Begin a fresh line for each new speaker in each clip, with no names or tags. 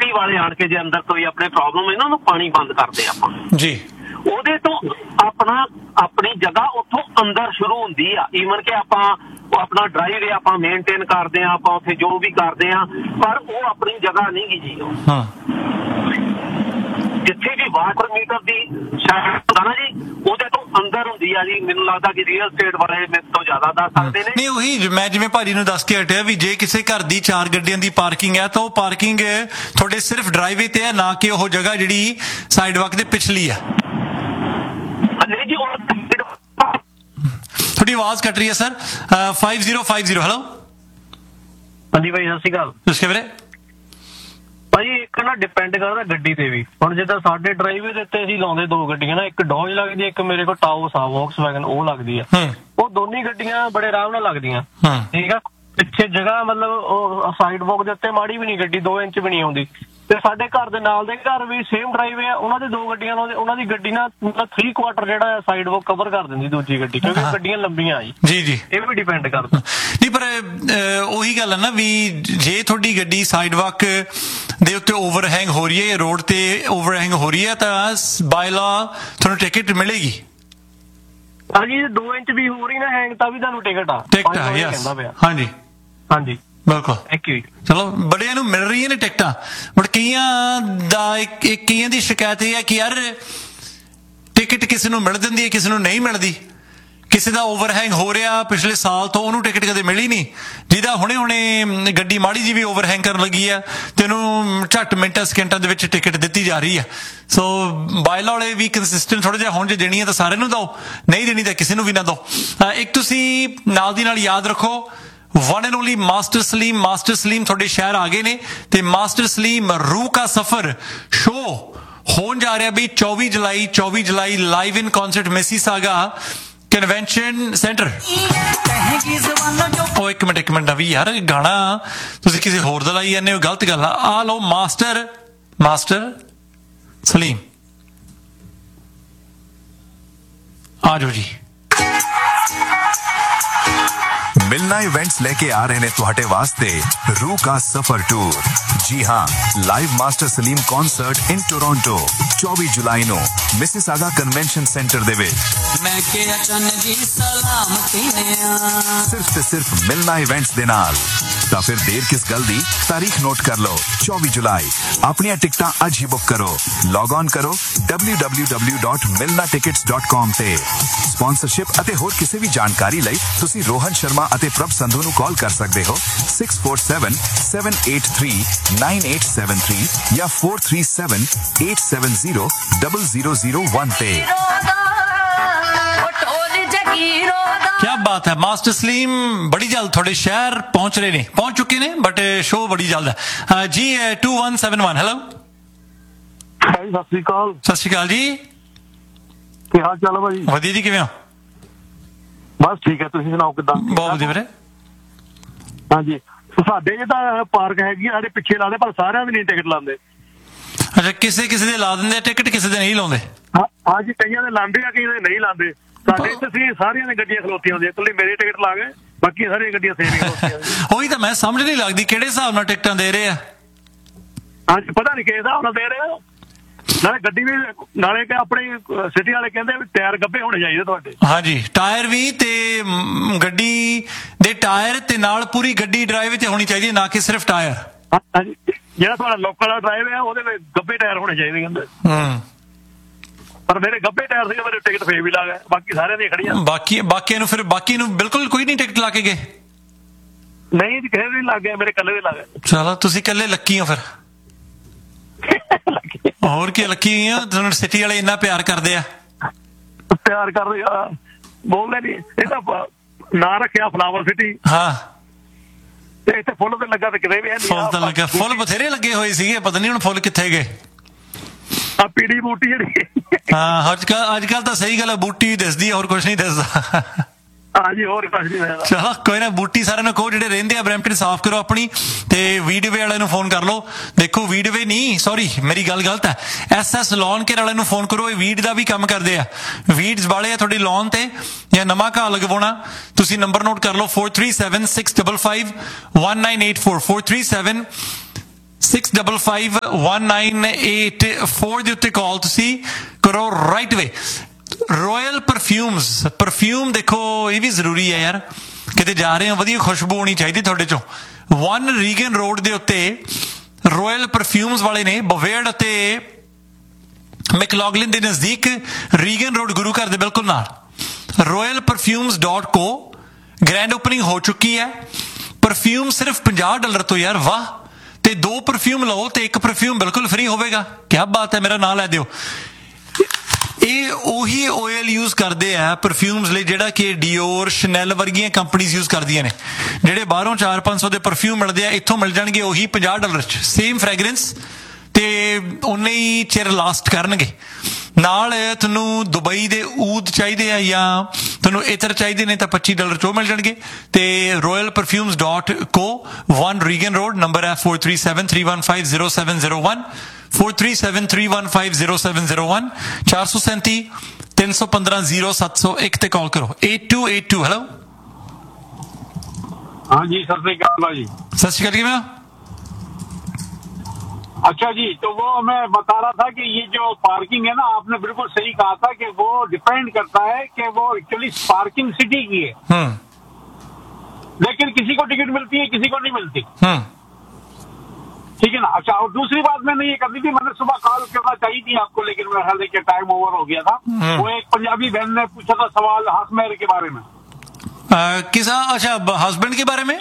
ਗੱਡੀ ਵਾਲੇ ਆਣ ਕੇ ਜੇ ਅੰਦਰ ਕੋਈ ਆਪਣੇ ਪ੍ਰੋਬਲਮ ਇਹਨਾਂ ਨੂੰ ਪਾਣੀ ਬੰਦ ਕਰਦੇ ਆਪਾਂ
ਜੀ,
ਉਹਦੇ ਤੋਂ ਆਪਣੀ ਜਗ੍ਹਾ ਉੱਥੋਂ ਅੰਦਰ ਸ਼ੁਰੂ ਹੁੰਦੀ ਆ। ਈਵਨ ਕਿ ਆਪਾਂ ਆਪਣਾ ਡਰਾਈਵ ਆਪਾਂ ਮੇਨਟੇਨ ਕਰਦੇ ਆ, ਆਪਾਂ ਉੱਥੇ ਜੋ ਵੀ ਕਰਦੇ ਆ, ਪਰ ਉਹ ਆਪਣੀ ਜਗ੍ਹਾ ਨਹੀਂ ਗੀ ਜੀ। ਉਹ ਜਿੱਥੇ ਵੀ ਵਾਟਰ ਮੀਟਰ ਦੀ ਸ਼ਾਇਦ ਹੁੰਦਾ ਨਾ ਜੀ, ਉਹਦੇ ਤੋਂ ਅੰਦਰ ਹੁੰਦੀ ਆ ਜੀ। ਮੈਨੂੰ ਲੱਗਦਾ ਕਿ ਰੀਅਲ ਸਟੇਟ ਵਾਲੇ ਮੇਰੇ ਤੋਂ ਜ਼ਿਆਦਾ ਦੱਸ ਸਕਦੇ ਨੇ।
ਨਹੀਂ, ਉਹੀ ਮੈਂ ਜਿਵੇਂ ਭਾਜੀ ਨੂੰ ਦੱਸ ਕੇ ਹਟਿਆ ਵੀ ਜੇ ਕਿਸੇ ਘਰ ਦੀ 4 ਗੱਡੀਆਂ ਦੀ ਪਾਰਕਿੰਗ ਹੈ ਤਾਂ ਉਹ ਪਾਰਕਿੰਗ ਤੁਹਾਡੇ ਸਿਰਫ ਡਰਾਈਵੇ ਤੇ ਹੈ, ਨਾ ਕਿ ਉਹ ਜਗ੍ਹਾ ਜਿਹੜੀ ਸਾਈਡ ਵਾਕ ਦੇ ਪਿਛਲੀ ਆ।
ਨਹੀਂ ਜੀ,
ਥੋੜੀ ਆਵਾਜ਼ ਕੱਟ ਰਹੀ ਹੈ ਸਰ। 5050 ਹੈਲੋ।
ਹਾਂਜੀ ਭਾਈ, ਸਤਿ ਸ਼੍ਰੀ ਅਕਾਲ।
ਤੁਸੀਂ ਵੀਰੇ?
ਭਾਜੀ ਇੱਕ ਨਾ ਡਿਪੈਂਡ ਕਰਦਾ ਗੱਡੀ ਤੇ ਵੀ। ਹੁਣ ਜਿੱਦਾਂ ਸਾਡੇ ਡਰਾਈਵੇ ਦੇ ਉੱਤੇ ਅਸੀਂ ਲਾਉਂਦੇ 2 ਗੱਡੀਆਂ ਨਾ, ਇੱਕ ਡੌਜ ਲੱਗਦੀ, ਇੱਕ ਮੇਰੇ ਕੋਲ ਟਾਉਸ ਆ ਵੌਕਸਵੈਗਨ, ਉਹ ਲੱਗਦੀ ਆ। ਉਹ ਦੋਨੀ ਗੱਡੀਆਂ ਬੜੇ ਆਰਾਮ ਨਾਲ ਲੱਗਦੀਆਂ, ਠੀਕ ਆ। ਪਿੱਛੇ ਜਗ੍ਹਾ ਮਤਲਬ ਉਹ ਸਾਈਡ ਵਾਕ ਦੇ ਉੱਤੇ ਮਾੜੀ ਵੀ ਨਹੀਂ ਗੱਡੀ 2 ਇੰਚ ਵੀ ਨਹੀਂ ਆਉਂਦੀ। ਤੇ ਸਾਡੇ ਘਰ ਦੇ ਨਾਲ ਦੇ ਘਰ ਵੀ ਸੇਮ ਡਰਾਈਵੇ ਆ, ਉਹਨਾਂ ਦੇ 2 ਗੱਡੀਆਂ, ਉਹਨਾਂ ਦੀ ਗੱਡੀ ਨਾ ਮਤਲਬ 3/4 ਜਿਹੜਾ ਸਾਈਡ ਵਾਕ ਕਵਰ ਕਰ ਦਿੰਦੀ ਦੂਜੀ ਗੱਡੀ, ਕਿਉਂਕਿ ਗੱਡੀਆਂ ਲੰਬੀਆਂ ਜੀ। ਜੀ, ਇਹ ਵੀ ਡਿਪੈਂਡ ਕਰਦਾ।
ਨਹੀਂ, ਪਰ ਉਹੀ ਗੱਲ ਹੈ ਨਾ ਵੀ ਜੇ ਤੁਹਾਡੀ ਗੱਡੀ ਸਾਈਡ ਵਾਕ ਦੇ ਉੱਤੇ ਓਵਰਹੈਂਗ ਹੋ ਰਹੀ ਹੈ, ਰੋਡ ਤੇ ਓਵਰਹੈਂਗ ਹੋ ਰਹੀ ਹੈ, ਤਾਂ ਬਾਈ ਲਾ ਤੁਹਾਨੂੰ ਟਿਕਟ ਮਿਲੇਗੀ।
ਹਾਂਜੀ, 2 ਇੰਚ ਵੀ ਹੋ ਰਹੀ ਨਾ ਹੈਂਗ ਤਾਂ ਵੀ ਤੁਹਾਨੂੰ ਟਿਕਟ ਆ।
ਹਾਂਜੀ
ਹਾਂਜੀ,
ਬਿਲਕੁਲ।
Thank you.
ਚਲੋ, ਬੜਿਆਂ ਨੂੰ ਮਿਲ ਰਹੀਆਂ ਨੇ ਟਿਕਟਾਂ, ਬਟ ਕਈਆਂ ਦੀ ਸ਼ਿਕਾਇਤ ਇਹ ਹੈ ਕਿ ਯਾਰ ਟਿਕਟ ਕਿਸੇ ਨੂੰ ਮਿਲ ਜਾਂਦੀ ਹੈ, ਕਿਸੇ ਨੂੰ ਨਹੀਂ ਮਿਲਦੀ। ਕਿਸੇ ਦਾ ਓਵਰਹੈਂਗ ਹੋ ਰਿਹਾ ਪਿਛਲੇ ਸਾਲ ਤੋਂ, ਉਹਨੂੰ ਟਿਕਟ ਕਦੇ ਮਿਲੀ ਨਹੀਂ। ਜਿਹਦਾ ਹੁਣੇ ਗੱਡੀ ਮਾੜੀ ਜੀ ਵੀ ਓਵਰਹੈਂਗ ਕਰਨ ਲੱਗੀ ਆ ਤੇ ਉਹਨੂੰ ਝੱਟ ਮਿੰਟਾਂ ਸਕਿੰਟਾਂ ਦੇ ਵਿੱਚ ਟਿਕਟ ਦਿੱਤੀ ਜਾ ਰਹੀ ਆ। ਸੋ ਬਾਇਲਾ ਵਾਲੇ ਵੀ ਕੰਸਿਸਟੈਂਟ ਥੋੜਾ ਜਿਹਾ ਹੁਣ, ਜੇ ਦੇਣੀ ਹੈ ਤਾਂ ਸਾਰਿਆਂ ਨੂੰ ਦਿਓ, ਨਹੀਂ ਦੇਣੀ ਤਾਂ ਕਿਸੇ ਨੂੰ ਵੀ ਨਾ ਦਿਓ। ਇੱਕ ਤੁਸੀਂ ਨਾਲ ਦੀ ਨਾਲ ਯਾਦ ਰੱਖੋ, one and only master Salim ਤੁਹਾਡੇ ਸ਼ਹਿਰ ਆ ਗਏ ਨੇ ਤੇ ਮਾਸਟਰ ਸਲੀਮ ਰੂਹ ਕਾ ਸਫਰ ਸ਼ੋ ਹੋਣ ਜਾ ਰਿਹਾ ਵੀ 24 ਜੁਲਾਈ ਲਾਈਵ ਇਨ ਕਨਸਰਟ ਮਿਸੀਸਾਗਾ ਕਨਵੈਨਸ਼ਨ ਸੈਂਟਰ। ਉਹ ਇੱਕ ਮਿੰਟ ਨਾ ਵੀ ਯਾਰ, ਗਾਣਾ ਤੁਸੀਂ ਕਿਸੇ ਹੋਰ ਦਾ ਲਾਈ ਜਾਂਦੇ ਹੋ, ਗਲਤ ਗੱਲ ਆ। ਲਓ ਮਾਸਟਰ ਸਲੀਮ, ਆ ਜਾਓ ਜੀ।
मिलना इवेंट्स लेके आ रहे ने तुहाडे वास्ते रूह का सफर टूर। जी हाँ, live master Salim concert in Toronto 24 July no Mississauga convention centre दे विच। सिर्फ ते सिर्फ मिलना इवेंट्स दे नाल। तां फिर देर किस गल दी, तारीख नोट कर लो, 24 जुलाई। अपनी टिकटां अज ही बुक करो। लॉग ऑन करो www.milnatickets.com ते। स्पॉन्सरशिप अते होर किसी भी जानकारी लई तुसी रोहन शर्मा ਅਤੇ ਪ੍ਰਭ ਸੰਧੂ ਨੂੰ ਕਾਲ ਕਰ ਸਕਦੇ ਹੋ 6477839873 ਜਾਂ 4378700001 ਤੇ।
क्या बात है, मास्टर सलीम बड़ी जल्द थोड़े शहर पहुंच चुके ने, बट शो बड़ी जल्द है जी। 2171 हेलो।
ਸਤਿ ਸ਼੍ਰੀ
ਅਕਾਲ ਜੀ,
ਕੀ ਹਾਲ ਚਾਲ ਹੈ ਭਾਜੀ?
ਵਧੀਆ ਜੀ, ਕਿਵੇਂ ਹੋ?
ਬਸ ਠੀਕ ਹੈ, ਤੁਸੀਂ ਸੁਣਾਓ ਕਿੱਦਾਂ?
ਬਹੁਤ ਵਧੀਆ ਵੀਰੇ।
ਹਾਂਜੀ, ਸਾਡੇ ਜੇ ਤਾਂ ਪਾਰਕ ਹੈਗੀ ਸਾਡੇ ਪਿੱਛੇ ਲਾਦੇ, ਪਰ ਸਾਰਿਆਂ ਦੀ ਨਹੀਂ ਟਿਕਟ ਲਾਉਂਦੇ।
ਅੱਛਾ, ਕਿਸੇ ਦੇ ਲਾ ਦਿੰਦੇ ਟਿਕਟ, ਕਿਸੇ ਦੇ ਨਹੀਂ ਲਾਉਂਦੇ।
ਹਾਂਜੀ, ਕਈਆਂ ਦੇ ਲਾਉਂਦੇ ਆ, ਕਈਆਂ ਦੇ ਨਹੀਂ ਲਾਉਂਦੇ। ਸਾਡੇ ਇੱਥੇ ਸਾਰੀਆਂ ਦੀਆਂ ਗੱਡੀਆਂ ਖਲੋਤੀਆਂ ਹੁੰਦੀਆਂ, ਇਕੱਲੀ ਮੇਰੀ ਟਿਕਟ ਲਾ ਗਏ, ਬਾਕੀ ਸਾਰੀਆਂ ਗੱਡੀਆਂ ਸੇਮ ਹੀ ਖਲੋਤੀਆਂ।
ਉਹੀ ਤਾਂ ਮੈਂ ਸਮਝ ਨਹੀਂ ਲੱਗਦੀ ਕਿਹੜੇ ਹਿਸਾਬ ਨਾਲ ਟਿਕਟਾਂ ਦੇ ਰਹੇ ਆ।
ਹਾਂਜੀ, ਪਤਾ ਨਹੀਂ ਕਿਸ ਹਿਸਾਬ ਨਾਲ ਦੇ ਰਹੇ ਆ। ਨਾਲੇ ਗੱਡੀ ਵੀ, ਨਾਲੇ ਕਿ ਆਪਣੀ ਸਿਟੀ ਵਾਲੇ ਕਹਿੰਦੇ ਵੀ ਟਾਇਰ ਗੱਭੇ ਹੋਣੇ ਚਾਹੀਦੇ ਤੁਹਾਡੇ। ਹਾਂਜੀ,
ਟਾਇਰ ਵੀ ਤੇ ਗੱਡੀ ਦੇ ਟਾਇਰ ਤੇ ਨਾਲ ਪੂਰੀ ਗੱਡੀ ਡਰਾਈਵ ਤੇ ਹੋਣੀ ਚਾਹੀਦੀ ਹੈ, ਨਾ ਕਿ ਸਿਰਫ ਟਾਇਰ। ਹਾਂਜੀ, ਜਿਹੜਾ ਤੁਹਾਡਾ ਲੋਕਲ ਵਾਲਾ ਡਰਾਈਵ ਹੈ ਉਹਦੇ ਵਿੱਚ ਗੱਭੇ ਟਾਇਰ ਹੋਣੇ ਚਾਹੀਦੇ ਕਹਿੰਦੇ। ਪਰ ਮੇਰੇ ਗੱਭੇ ਟਾਇਰ ਸੀਗੇ, ਮੇਰੇ ਟਿਕਟ ਫੇਰ ਵੀ ਲਾ ਗਏ, ਬਾਕੀ ਸਾਰਿਆਂ ਦੀਆਂ ਖੜੀਆਂ। ਬਾਕੀ ਨੂੰ ਬਿਲਕੁਲ ਕੋਈ ਨਹੀਂ ਟਿਕਟ ਲਾ ਕੇ ਗਏ? ਨਹੀਂ ਜੀ, ਕਿਸੇ ਵੀ ਲੱਗ ਗਏ, ਮੇਰੇ ਕੱਲੇ ਦੇ ਲੱਗ ਗਏ। ਚਲੋ, ਤੁਸੀਂ ਕੱਲੇ ਲੱਕੀ ਹੋ ਫਿਰ। ਹੋਰ ਕੀ ਲੱਕੀ ਹੋਈ ਆ, ਤੁਹਾਨੂੰ ਸਿਟੀ ਵਾਲੇ ਇੰਨਾ ਪਿਆਰ ਕਰਦੇ ਆ। ਬੋਲਦੇ ਨੀ, ਇਹ ਤਾਂ ਨਾਂ ਰੱਖਿਆ ਫਲਾਵਰ ਸਿਟੀ। ਹਾਂ, ਤੇ ਇੱਥੇ ਫੁੱਲ ਤੇ ਲੱਗਾ ਤੇ ਕਿਤੇ ਵੀ ਫੁੱਲ ਤਾਂ ਲੱਗਾ, ਫੁੱਲ ਬਥੇਰੇ ਲੱਗੇ ਹੋਏ ਸੀਗੇ, ਪਤਾ ਨੀ ਹੁਣ ਫੁੱਲ ਕਿੱਥੇ ਗਏ। ਆ ਪੀੜੀ ਬੂਟੀ ਜਿਹੜੀ। ਹਾਂ, ਅੱਜ ਕੱਲ ਤਾਂ ਸਹੀ ਗੱਲ ਹੈ, ਬੂਟੀ ਦਿਸਦੀ, ਹੋਰ ਕੁਛ ਨਹੀਂ ਦਿਸਦਾ। ਹਾਂਜੀ, ਹੋਰ ਕੁਛ ਨਹੀਂ ਦਿਸਦਾ। ਚਲੋ ਕੋਈ ਨਾ, ਬੂਟੀ ਸਾਰਿਆਂ ਨੂੰ ਕਹੋ ਜਿਹੜੇ ਰਹਿੰਦੇ ਆ ਬਰੈਂਪਟਨ ਸਾਫ਼ ਕਰੋ ਆਪਣੀ, ਤੇ ਵੀਡਵੇ ਵਾਲਿਆਂ ਨੂੰ ਫੋਨ ਕਰ ਲਓ। ਦੇਖੋ, ਵੀਡਵੇ ਨਹੀਂ, ਸੌਰੀ ਮੇਰੀ ਗੱਲ ਗਲਤ ਹੈ, SS ਲੌਨ ਕੇਅਰ ਵਾਲਿਆਂ ਨੂੰ ਫੋਨ ਕਰੋ, ਇਹ ਵੀਡ ਦਾ ਵੀ ਕੰਮ ਕਰਦੇ ਆ। ਵੀਡਸ ਵਾਲੇ ਆ ਤੁਹਾਡੀ ਲੌਨ ਤੇ ਜਾਂ ਨਵਾਂ ਘਾਹ ਲਗਵਾਉਣਾ, ਤੁਸੀਂ ਨੰਬਰ ਨੋਟ ਕਰ ਲਓ 4376551984 4376551984 655198 ਦੇ ਉੱਤੇ ਕਾਲ ਤੁਸੀਂ ਕਰੋ ਰਾਈਟ ਵੇ। ਰੋਇਲ ਪਰਫਿਊਮ ਦੇਖੋ ਇਹ ਵੀ ਜ਼ਰੂਰੀ ਹੈ ਯਾਰ, ਕਿਤੇ ਜਾ ਰਹੇ ਹੋ ਵਧੀਆ ਖੁਸ਼ਬੂ ਹੋਣੀ ਚਾਹੀਦੀ ਤੁਹਾਡੇ ਚੋਂ। 1 ਰੀਗਨ ਰੋਡ ਦੇ ਉੱਤੇ ਰੋਇਲ ਪਰਫਿਊਮਸ ਵਾਲੇ ਨੇ, ਬਵੇਅਰਡ ਅਤੇ ਮੈਕਲੌਗਲਿਨ ਦੇ ਨਜ਼ਦੀਕ, ਰੀਗਨ ਰੋਡ ਗੁਰੂ ਘਰ ਦੇ ਬਿਲਕੁਲ ਨਾਲ। royalperfumes.co ਗ੍ਰੈਂਡ ਓਪਨਿੰਗ ਹੋ ਚੁੱਕੀ ਹੈ। ਪਰਫਿਊਮ ਸਿਰਫ $50 ਤੋਂ ਯਾਰ, ਵਾਹ। ਤੇ 2 ਪਰਫਿਊਮ ਲਓ ਤੇ 1 ਪਰਫਿਊਮ ਬਿਲਕੁਲ ਫ੍ਰੀ ਹੋਵੇਗਾ। ਕਿਆ ਬਾਤ ਹੈ, ਮੇਰਾ ਨਾਂ ਲੈ ਦਿਓ। ਇਹ ਉਹੀ ਆਇਲ ਯੂਜ਼ ਕਰਦੇ ਆ ਪਰਫਿਊਮਸ ਲਈ ਜਿਹੜਾ ਕਿ ਡਿਓਰ, ਸ਼ਨੈਲ ਵਰਗੀਆਂ ਕੰਪਨੀਆਂ ਯੂਜ਼ ਕਰਦੀਆਂ ਨੇ। ਜਿਹੜੇ ਬਾਹਰੋਂ 400-500 ਦੇ ਪਰਫਿਊਮ ਮਿਲਦੇ ਆ, ਇੱਥੋਂ ਮਿਲ ਜਾਣਗੇ ਉਹੀ $50 'ਚ, ਸੇਮ ਫ੍ਰੈਗਰੈਂਸ ਤੇ ਉਨੇ ਹੀ ਚਿਰ ਲਾਸਟ ਕਰਨਗੇ। ਨਾਲ ਤੁਹਾਨੂੰ ਦੁਬਈ ਦੇ ਊਦ ਚਾਹੀਦੇ ਆ ਜਾਂ ਤੁਹਾਨੂੰ ਇਤਰ ਚਾਹੀਦੇ ਨੇ ਤਾਂ $25 'ਚ ਮਿਲ ਜਾਣਗੇ। ਤੇ royalperfumes.co 1 ਰੀਗਨ ਰੋਡ, ਨੰਬਰ ਹੈ 4373150701 4373150701 437 315 0701 ਤੇ ਕਾਲ ਕਰੋ। 8282 ਹੈਲੋ।
हाँ जी, सत श्री अकाल भाई।
सत श्री अकाल, किवें हो?
अच्छा जी, तो वो मैं बता रहा था कि ये जो पार्किंग है ना, आपने बिल्कुल सही कहा था कि वो डिपेंड करता है कि वो एक्चुअली पार्किंग सिटी की है, लेकिन किसी को टिकट मिलती है, किसी को नहीं मिलती। ठीक है ना। अच्छा, और दूसरी बात मैंने ये करनी थी, मैंने सुबह कॉल करना चाहिए थी आपको, लेकिन मेरा ख्याल है कि टाइम ओवर हो गया था। वो एक पंजाबी बहन ने पूछा था सवाल हकमेर के बारे में।
किसा? अच्छा, हस्बैंड के बारे में।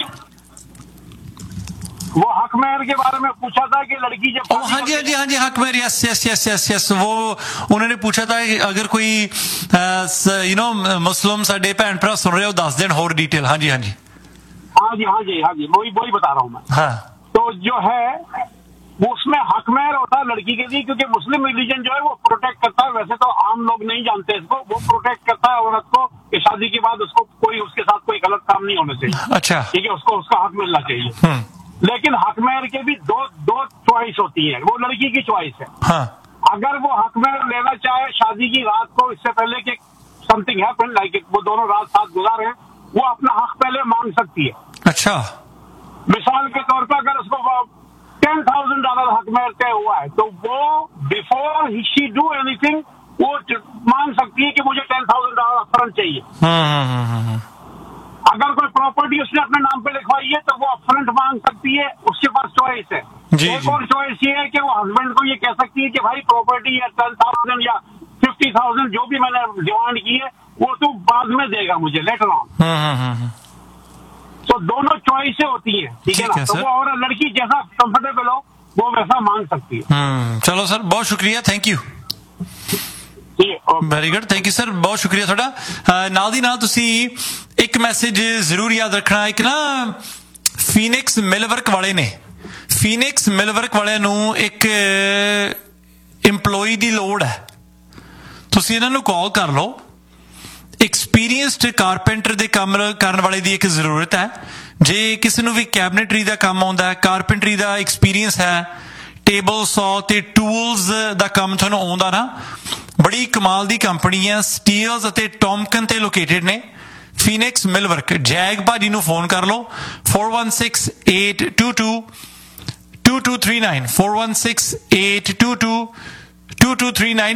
वो हकमेर के बारे में पूछा था कि लड़की जब
हाँ जी हाँ जी हाँ जी, हकमेर, यस। वो उन्होंने पूछा था कि अगर कोई मुस्लिम साडे भैन भरा सुन रहे हो, 10 दिन होर डिटेल। हाँ जी हाँ जी
हाँ जी हाँ जी हाँ जी, वही बता रहा हूँ मैं।
हाँ,
तो जो है वो उसमें हकमेर होता है लड़की के लिए, क्योंकि मुस्लिम रिलीजन जो है वो प्रोटेक्ट करता है। वैसे तो आम लोग नहीं जानते इसको, वो प्रोटेक्ट करता है औरत को कि शादी के बाद उसको उसके साथ कोई गलत काम नहीं होना चाहिए।
अच्छा,
ठीक है, उसको उसका हक मिलना चाहिए। लेकिन हकमेर के भी दो चॉइस होती है, वो लड़की की चॉइस है।
हाँ।
अगर वो हकमेर लेना चाहे शादी की रात को, इससे पहले कि समथिंग हैपन, लाइक वो दोनों रात साथ गुजारे, वो अपना हक पहले मांग सकती है।
अच्छा,
मिसाल के तौर पर अगर उसको $10,000 हकमेर तय हुआ है, तो वो बिफोर शी डू एनीथिंग वो मांग सकती है कि मुझे $10,000 अपफ्रंट चाहिए। अगर कोई प्रॉपर्टी उसने अपने नाम पे लिखवाई है तो वो अपफ्रंट मांग सकती है, उसके पास चॉइस है। एक और चॉइस ये है कि वो हस्बैंड को ये कह सकती है कि भाई प्रॉपर्टी या 10,000 या 50,000 जो भी मैंने डिमांड की है वो तू बाद में देगा मुझे, लेटर ऑन। तो दोनों चॉइसें होती है, ठीक है ना। तो वो और लड़की जैसा कंफर्टेबल हो वो वैसा मांग सकती है।
चलो सर, बहुत शुक्रिया, thank you. Very good, thank you sir, ਬਹੁਤ ਸ਼ੁਕਰੀਆ ਤੁਹਾਡਾ। ਨਾਲ ਦੀ ਨਾਲ ਤੁਸੀਂ ਇੱਕ ਮੈਸੇਜ ਜ਼ਰੂਰ ਯਾਦ ਰੱਖਣਾ। ਇੱਕ ਨਾ ਫੀਨਿਕਸ ਮਿਲਵਰਕ ਵਾਲੇ ਨੇ, ਫੀਨਿਕਸ ਮਿਲਵਰਕ ਵਾਲਿਆਂ ਨੂੰ ਇੱਕ EMPLOYEE ਦੀ ਲੋੜ ਹੈ। ਤੁਸੀਂ ਇਹਨਾਂ ਨੂੰ ਕਾਲ ਕਰ ਲਓ। ਐਕਸਪੀਰੀਅੰਸਡ ਕਾਰਪੈਂਟਰ ਦੇ ਕੰਮ ਕਰਨ ਵਾਲੇ ਦੀ ਇੱਕ ਜ਼ਰੂਰਤ ਹੈ। ਜੇ ਕਿਸੇ ਨੂੰ ਵੀ ਕੈਬਨਟਰੀ ਦਾ ਕੰਮ ਆਉਂਦਾ ਹੈ, ਕਾਰਪੈਂਟਰੀ ਦਾ ਐਕਸਪੀਰੀਅੰਸ ਹੈ, ਟੇਬਲ ਸੌ ਤੇ ਟੂਲਸ ਦਾ ਕੰਮ ਤੁਹਾਨੂੰ ਆਉਂਦਾ ਨਾ, ਬੜੀ ਕਮਾਲ ਦੀ ਕੰਪਨੀ ਹੈ, ਸਟੀਲਸ ਅਤੇ ਟੌਮਕਨ ਤੇ ਲੋਕੇਟਡ ਨੇ। ਫੀਨਿਕਸ ਮਿਲਵਰਕ, ਜੈਗ ਭਾਜੀ ਨੂੰ ਫੋਨ ਕਰ ਲਓ 4168222239 4168222239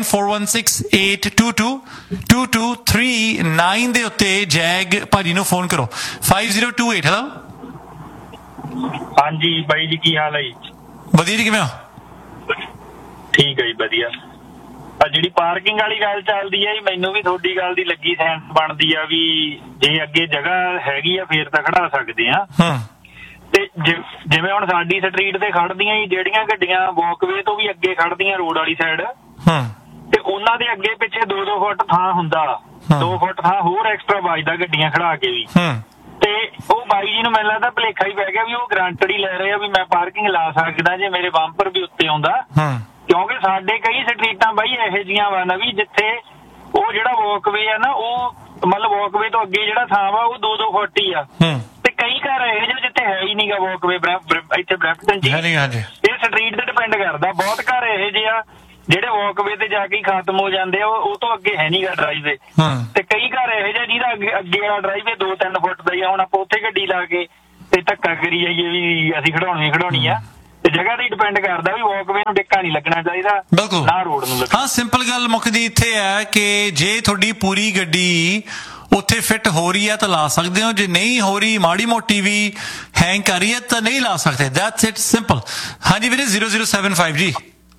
4168222239 ਦੇ ਉੱਤੇ ਜੈਗ ਭਾਜੀ ਨੂੰ ਫੋਨ ਕਰੋ। 5028 ਹੈਲੋ।
ਹਾਂਜੀ ਬਾਈ ਜੀ, ਕੀ ਹਾਲ ਹੈ ਜੀ?
ਵਧੀਆ ਜੀ, ਕਿਵੇਂ ਹੋ?
ਠੀਕ ਹੈ ਜੀ, ਵਧੀਆ। ਜਿਹੜੀ ਪਾਰਕਿੰਗ ਵਾਲੀ ਗੱਲ ਚੱਲਦੀ ਹੈ, ਮੈਨੂੰ ਵੀ ਤੁਹਾਡੀ ਗੱਲ ਦੀ ਲੱਗੀ ਸੈਂਸ ਬਣਦੀ ਆ ਵੀ ਜੇ ਅੱਗੇ ਜਗ੍ਹਾ ਹੈਗੀ ਆ ਫੇਰ ਤਾਂ ਖੜਾ ਸਕਦੇ ਆ। ਤੇ ਜਿਵੇਂ ਹੁਣ ਸਾਡੀ ਸਟਰੀਟ ਤੇ ਖੜਦੀਆਂ ਜੀ ਜਿਹੜੀਆਂ ਗੱਡੀਆਂ ਵਾਕਵੇ ਤੋਂ ਵੀ ਅੱਗੇ ਖੜਦੀਆਂ ਰੋਡ ਵਾਲੀ ਸਾਈਡ, ਤੇ ਉਹਨਾਂ ਦੇ ਅੱਗੇ ਪਿੱਛੇ 2-2 ਫੁੱਟ ਥਾਂ ਹੁੰਦਾ, 2 ਫੁੱਟ ਥਾਂ ਹੋਰ ਐਕਸਟਰਾ ਵੱਜਦਾ ਗੱਡੀਆਂ ਖੜਾ ਕੇ ਵੀ। ਤੇ ਉਹ ਬਾਈ ਜੀ ਨੂੰ ਮੈਨੂੰ ਲੱਗਦਾ ਭੁਲੇਖਾ ਹੀ ਪੈ ਗਿਆ ਵੀ ਉਹ ਗਰੰਟਡ ਹੀ ਲੈ ਰਹੇ ਆ ਵੀ ਮੈਂ ਪਾਰਕਿੰਗ ਲਾ ਸਕਦਾ ਜੇ ਮੇਰੇ ਬੰਪਰ ਵੀ ਉੱਤੇ ਆਉਂਦਾ। ਕਿਉਂਕਿ ਸਾਡੇ ਕਈ ਸਟਰੀਟਾਂ ਬਾਈ ਇਹੋ ਜਿਹੀਆਂ ਵਾ ਨਾ ਵੀ ਜਿੱਥੇ ਉਹ ਜਿਹੜਾ ਵਾਕਵੇ ਆ ਨਾ, ਉਹ ਮਤਲਬ ਵਾਕਵੇ ਤੋਂ ਅੱਗੇ ਜਿਹੜਾ ਥਾਂ ਵਾ ਉਹ 2-2 ਫੁੱਟ ਹੀ ਆ। ਤੇ ਕਈ ਘਰ ਇਹੋ ਜਿਹੇ ਜਿੱਥੇ ਹੈ ਹੀ ਨਹੀਂਗਾ ਵਾਕਵੇ, ਇੱਥੇ ਬਰੈਂਪਟਨ ਚ ਇਹ ਸਟਰੀਟ ਤੇ ਡਿਪੈਂਡ ਕਰਦਾ। ਬਹੁਤ ਘਰ ਇਹੋ ਜਿਹੇ ਆ ਜਿਹੜੇ ਵਾਕਵੇ ਤੇ ਜਾ ਕੇ ਖਤਮ ਹੋ ਜਾਂਦੇ ਆ, ਉਹ ਤੋਂ ਅੱਗੇ ਹੈ ਨਹੀਂਗਾ ਡਰਾਈਵੇ। ਤੇ ਕਈ ਘਰ ਇਹੋ ਜਿਹਾ ਜਿਹਦਾ ਅੱਗੇ ਵਾਲਾ ਡਰਾਈਵੇ 2-3 ਫੁੱਟ ਦਾ ਹੀ ਆ। ਹੁਣ ਆਪਾਂ ਉੱਥੇ ਗੱਡੀ ਲਾ ਕੇ ਤੇ ਧੱਕਾ ਕਰੀ ਜਾਈਏ ਵੀ ਅਸੀਂ ਖੜਾਉਣੀ ਆ, ਤੇ ਜਗ੍ਹਾ ਤੇ ਡਿਪੈਂਡ ਕਰਦਾ ਵੀ ਵਾਕਵੇ ਨੂੰ ਟਿੱਕਾ ਨਹੀਂ ਲੱਗਣਾ ਚਾਹੀਦਾ,
ਬਿਲਕੁਲ
ਨਾ ਰੋਡ ਨੂੰ ਲੱਗਣਾ।
ਹਾਂ, ਸਿੰਪਲ ਗੱਲ ਮੁੱਕਦੀ ਇੱਥੇ ਹੈ ਕਿ ਜੇ ਤੁਹਾਡੀ ਪੂਰੀ ਗੱਡੀ ਉੱਥੇ ਫਿੱਟ ਹੋ ਰਹੀ ਹੈ ਤਾਂ ਲਾ ਸਕਦੇ ਹੋ, ਜੇ ਨਹੀਂ ਹੋ ਰਹੀ, ਮਾੜੀ ਮੋਟੀ ਵੀ ਹੈਂਗ ਕਰ ਰਹੀ ਹੈ ਤਾਂ ਨਹੀਂ ਲਾ ਸਕਦੇ। That's it, simple. ਹਾਂਜੀ ਵੀਰੇ 0075 ਜੀ।